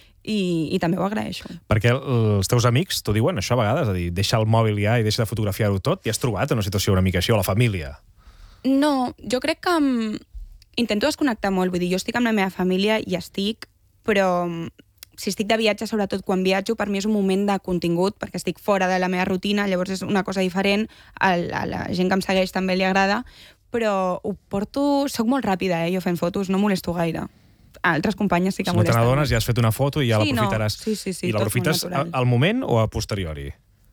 i, i també ho agraeixo. Perquè els teus amics t'ho diuen això a vegades, a dir, deixa el mòbil ja i deixa de fotografiar-ho tot, i has trobat una situació una mica així, o la família? No, jo crec que um, intento desconnectar molt, vull dir, jo estic amb la meva família i estic, però si estic de viatge, sobretot quan viatjo, per mi és un moment de contingut, perquè estic fora de la meva rutina, llavors és una cosa diferent, a la, a la gent que em segueix també li agrada, però ho porto... Soc molt ràpida, eh, jo fent fotos, no molesto gaire. Altres companyes sí que si molesten. Si no te n'adones, ja has fet una foto i ja sí, l'aprofitaràs. No. Sí, sí, sí, I l'aprofites al moment o a posteriori?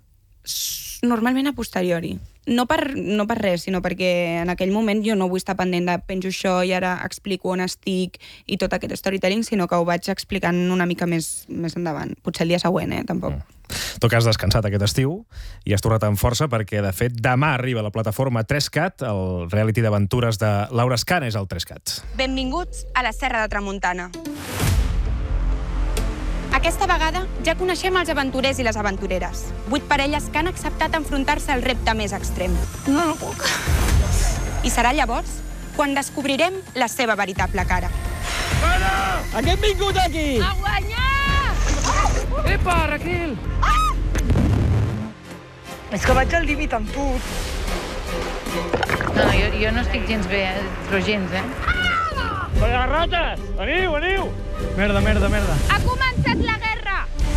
Normalment a posteriori. No per, no per res, sinó perquè en aquell moment jo no vull estar pendent de penjo això i ara explico on estic i tot aquest storytelling, sinó que ho vaig explicant una mica més, més endavant. Potser el dia següent, eh? Tampoc. Mm. Tu que has descansat aquest estiu i has tornat amb força perquè, de fet, demà arriba a la plataforma tres cat, el reality d'aventures de Laura Escana és el tres cat. Benvinguts a la Serra de Tramuntana. Aquesta vegada ja coneixem els aventurers i les aventureres. Vuit parelles que han acceptat enfrontar-se al repte més extrem. No, no puc. I serà llavors quan descobrirem la seva veritable cara. Para! A què hem vingut aquí? A guanyar! Epa, Raquel! Ah! És que vaig al límit amb tu. No, jo, jo no estic gens bé, eh? però gens, eh? Per les rates! Veniu, veniu! Merda, merda, merda. Ha començat la guerra!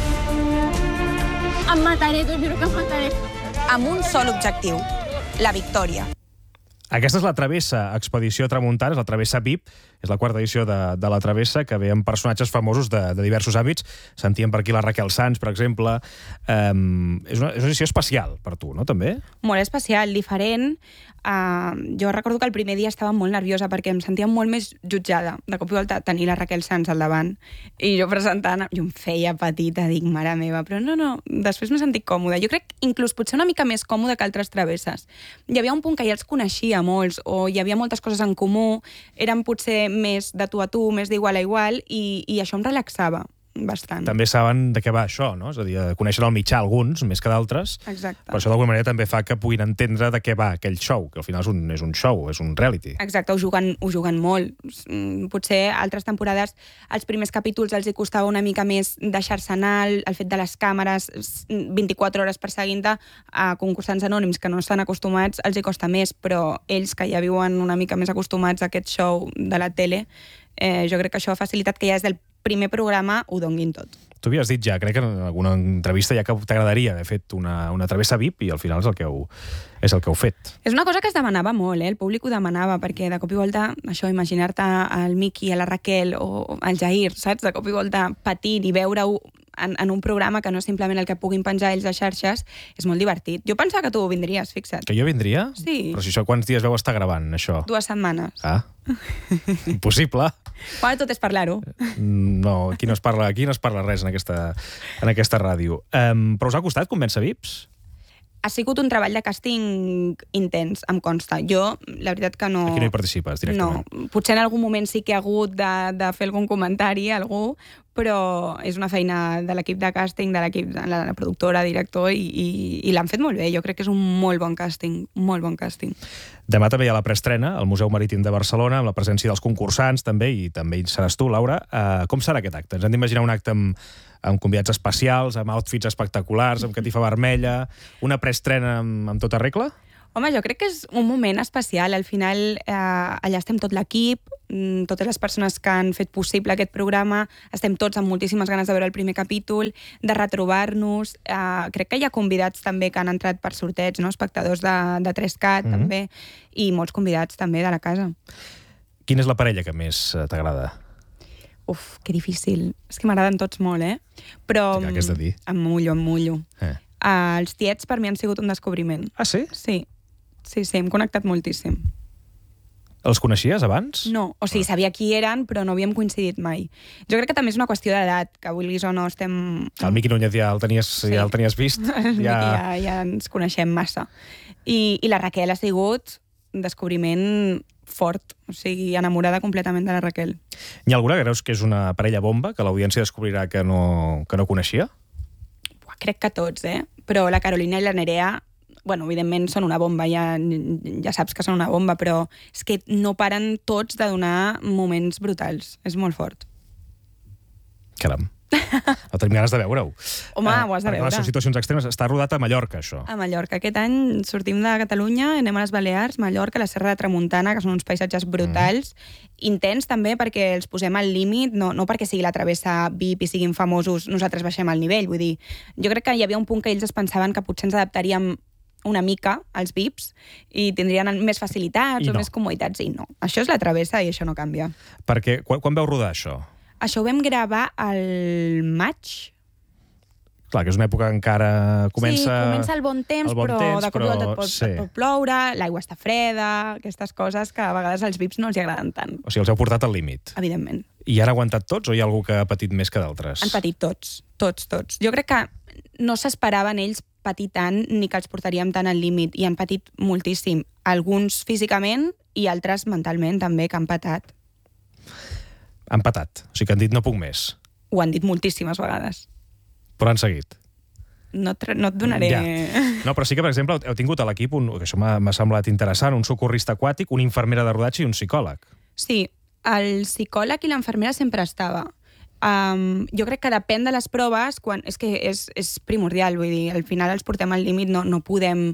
Em mataré, t'ho juro que em mataré. Amb un sol objectiu, la victòria. Aquesta és la Travessa Expedició Tramuntana, és la Travessa V I P, és la quarta edició de, de la Travessa, que ve amb personatges famosos de, de diversos àmbits. Sentíem per aquí la Raquel Sanz, per exemple. Um, és, una, és una edició especial per tu, no, també? Molt especial, diferent. Uh, jo recordo que el primer dia estava molt nerviosa perquè em sentia molt més jutjada. De cop i volta tenir la Raquel Sanz al davant i jo presentant, jo em feia petita, dic, mare meva, però no, no, després m'he sentit còmoda. Jo crec inclús potser una mica més còmoda que altres travesses. Hi havia un punt que ja els coneixia molts, o hi havia moltes coses en comú, eren potser més de tu a tu, més d'igual a igual, i, i això em relaxava bastant. També saben de què va això, no? És a dir, coneixen el mitjà alguns, més que d'altres. Exacte. Però això d'alguna manera també fa que puguin entendre de què va aquell show, que al final és un, és un show, és un reality. Exacte, ho juguen, ho juguen molt. Potser altres temporades, els primers capítols els hi costava una mica més deixar-se anar, el, el fet de les càmeres vint-i-quatre hores perseguint-te, a concursants anònims que no estan acostumats, els hi costa més, però ells que ja viuen una mica més acostumats a aquest show de la tele, eh, jo crec que això ha facilitat que ja des del primer programa ho donguin tot. Tu havies dit ja, crec que en alguna entrevista ja que t'agradaria haver fet una, una travessa V I P i al final és el que heu, és el que heu fet. És una cosa que es demanava molt, eh? El públic ho demanava, perquè de cop i volta, això, imaginar-te el Miqui, a la Raquel o el Jair, saps? De cop i volta patint i veure-ho en, en un programa que no és simplement el que puguin penjar ells a xarxes, és molt divertit. Jo pensava que tu vindries, fixa't. Que jo vindria? Sí. Però si això quants dies vau estar gravant, això? Dues setmanes. Ah, impossible. Bueno, tot és parlar-ho. No, aquí no es parla, aquí no es parla res en aquesta, en aquesta ràdio. Um, però us ha costat convèncer V I Ps? ha sigut un treball de càsting intens, em consta. Jo, la veritat que no... Aquí no hi participes directament. No, potser en algun moment sí que ha hagut de, de fer algun comentari a algú, però és una feina de l'equip de càsting, de l'equip de la, la productora, director, i, i, i l'han fet molt bé. Jo crec que és un molt bon càsting, molt bon càsting. Demà també hi ha la preestrena al Museu Marítim de Barcelona, amb la presència dels concursants també, i també hi seràs tu, Laura. Uh, com serà aquest acte? Ens hem d'imaginar un acte amb, amb convidats especials, amb outfits espectaculars, amb catifa vermella, una preestrena amb, amb tota regla? Home, jo crec que és un moment especial. Al final, eh, allà estem tot l'equip, totes les persones que han fet possible aquest programa, estem tots amb moltíssimes ganes de veure el primer capítol, de retrobar-nos. Eh, crec que hi ha convidats també que han entrat per sorteig, no? Espectadors de, de tres cat, mm-hmm. també, i molts convidats també de la casa. Quina és la parella que més t'agrada? Uf, que difícil. És que m'agraden tots molt, eh? Però què has de dir? Em mullo, em mullo. Eh. Uh, els tiets per mi han sigut un descobriment. Ah, sí? Sí. Sí, sí, hem connectat moltíssim. Els coneixies abans? No, o sigui, sabia qui eren, però no havíem coincidit mai. Jo crec que també és una qüestió d'edat, que vulguis o no estem... El Miqui Núñez ja el tenies, sí. ja el tenies vist. El ja... Miqui ja, ja ens coneixem massa. I, I la Raquel ha sigut un descobriment fort, o sigui, enamorada completament de la Raquel. Hi ha alguna que creus que és una parella bomba, que l'audiència descobrirà que no, que no coneixia? Buah, crec que tots, eh? Però la Carolina i la Nerea... Bueno, evidentment són una bomba, ja, ja saps que són una bomba, però és que no paren tots de donar moments brutals. És molt fort. Caram. No tenim ganes de veure-ho. Home, uh, ho has de veure. Les situacions extremes. Està rodat a Mallorca, això. A Mallorca. Aquest any sortim de Catalunya, anem a les Balears, Mallorca, la Serra de Tramuntana, que són uns paisatges brutals, mm. intens també perquè els posem al límit, no, no perquè sigui la travessa V I P i siguin famosos, nosaltres baixem al nivell. Vull dir, jo crec que hi havia un punt que ells es pensaven que potser ens adaptaríem una mica als V I Ps i tindrien més facilitats I o no. més comoditats, i no. Això és la travessa i això no canvia. Perquè, quan, quan vau rodar això? Això ho vam gravar al maig. Clar, que és una època que encara comença... Sí, comença el bon temps, el bon però temps, de cop i volta et pot, sí. et pot ploure, l'aigua està freda, aquestes coses que a vegades als V I Ps no els agraden tant. O sigui, els heu portat al límit. Evidentment. I han aguantat tots o hi ha algú que ha patit més que d'altres? Han patit tots, tots, tots. Jo crec que no s'esperaven ells patir tant ni que els portaríem tant al límit, i han patit moltíssim. Alguns físicament i altres mentalment també, que han patat. Han patat, o sigui que han dit no puc més. Ho han dit moltíssimes vegades. Però han seguit. No et, no et donaré... Ja. No, però sí que, per exemple, heu tingut a l'equip, un, que això m'ha semblat interessant, un socorrista aquàtic, una infermera de rodatge i un psicòleg. Sí, el psicòleg i l'infermera sempre estava. Um, jo crec que depèn de les proves, quan, és que és, és primordial, vull dir, al final els portem al límit, no, no podem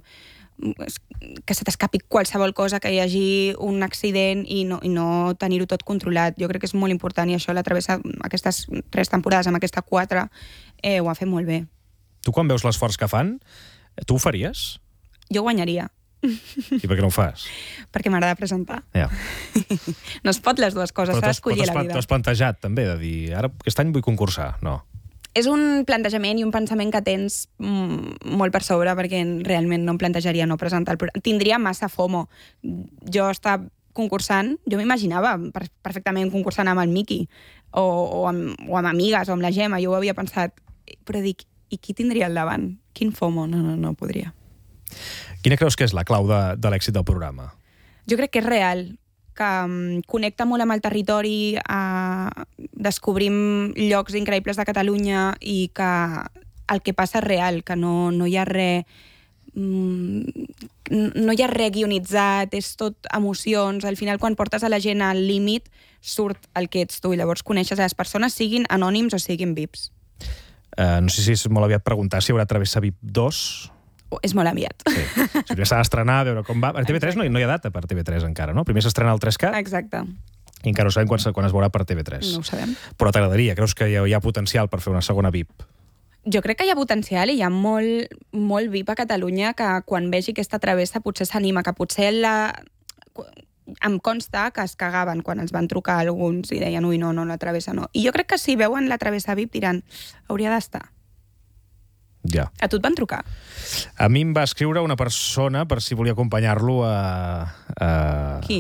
que se t'escapi qualsevol cosa, que hi hagi un accident i no, i no tenir-ho tot controlat. Jo crec que és molt important, i això la travessa aquestes tres temporades, amb aquesta quatre, eh, ho ha fet molt bé. Tu quan veus l'esforç que fan, tu ho faries? Jo guanyaria. I per què no ho fas? Perquè m'agrada presentar. Ja. No es pot les dues coses, s'ha d'escollir la vida. T'ho has plantejat també, de dir, ara aquest any vull concursar, no? És un plantejament i un pensament que tens mm, molt per sobre, perquè realment no em plantejaria no presentar el programa. Tindria massa FOMO. Jo estava concursant, jo m'imaginava perfectament concursant amb el Miqui, o, o, amb, o amb amigues, o amb la Gemma, jo ho havia pensat, però dic, i qui tindria al davant? Quin FOMO? No, no, no podria. Quina creus que és la clau de, de l'èxit del programa? Jo crec que és real, que um, connecta molt amb el territori, uh, descobrim llocs increïbles de Catalunya i que el que passa és real, que no, no hi ha res... Mm, no hi ha res guionitzat, és tot emocions. Al final, quan portes a la gent al límit, surt el que ets tu, i llavors coneixes a les persones, siguin anònims o siguin V I Ps. Uh, no sé si és molt aviat preguntar si hi haurà Travessa V I P dos... És molt aviat. Sí. Si primer s'ha d'estrenar, a veure com va. A T V tres no, no hi ha data per T V tres encara, no? Primer s'estrena el tres cat. Exacte. I encara no sabem quan, quan es veurà per T V tres. No ho sabem. Però t'agradaria? Creus que hi ha, hi ha potencial per fer una segona V I P? Jo crec que hi ha potencial, i hi ha molt, molt V I P a Catalunya que quan vegi aquesta travessa potser s'anima, que potser la... em consta que es cagaven quan ens van trucar alguns i deien, ui, no, no, la travessa no. I jo crec que si veuen la travessa V I P diran, hauria d'estar. Ja. A tu et van trucar? A mi em va escriure una persona per si volia acompanyar-lo a, a... Qui?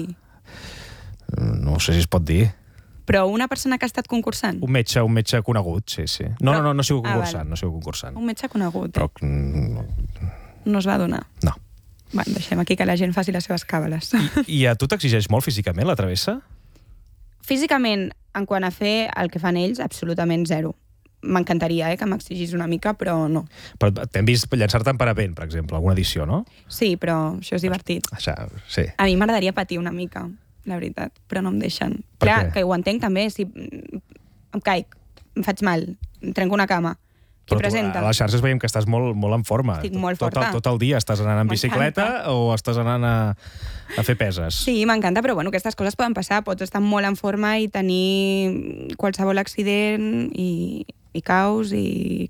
No sé si es pot dir. Però una persona que ha estat concursant? Un metge, un metge conegut, sí, sí. No, Però... no, no, no sigo concursant, ah, vale. no sigo concursant. Un metge conegut, Però... eh? no es va donar. No. Bueno, deixem aquí que la gent faci les seves càbales. I a tu t'exigeix molt físicament la travessa? Físicament, en quant a fer el que fan ells, absolutament zero. M'encantaria eh, que m'exigís una mica, però no. Però t'hem vist llançar-te en parapent, per exemple, alguna edició, no? Sí, però això és divertit. Això, sí. A mi m'agradaria patir una mica, la veritat, però no em deixen. Per Clar, què? que ho entenc també, si em caic, em faig mal, em trenco una cama, qui Però tu, presenta? a les xarxes veiem que estàs molt, molt en forma. Estic molt tot, forta. el, tot el dia estàs anant en bicicleta o estàs anant a, a fer peses? Sí, m'encanta, però bueno, aquestes coses poden passar. Pots estar molt en forma i tenir qualsevol accident i, i caus i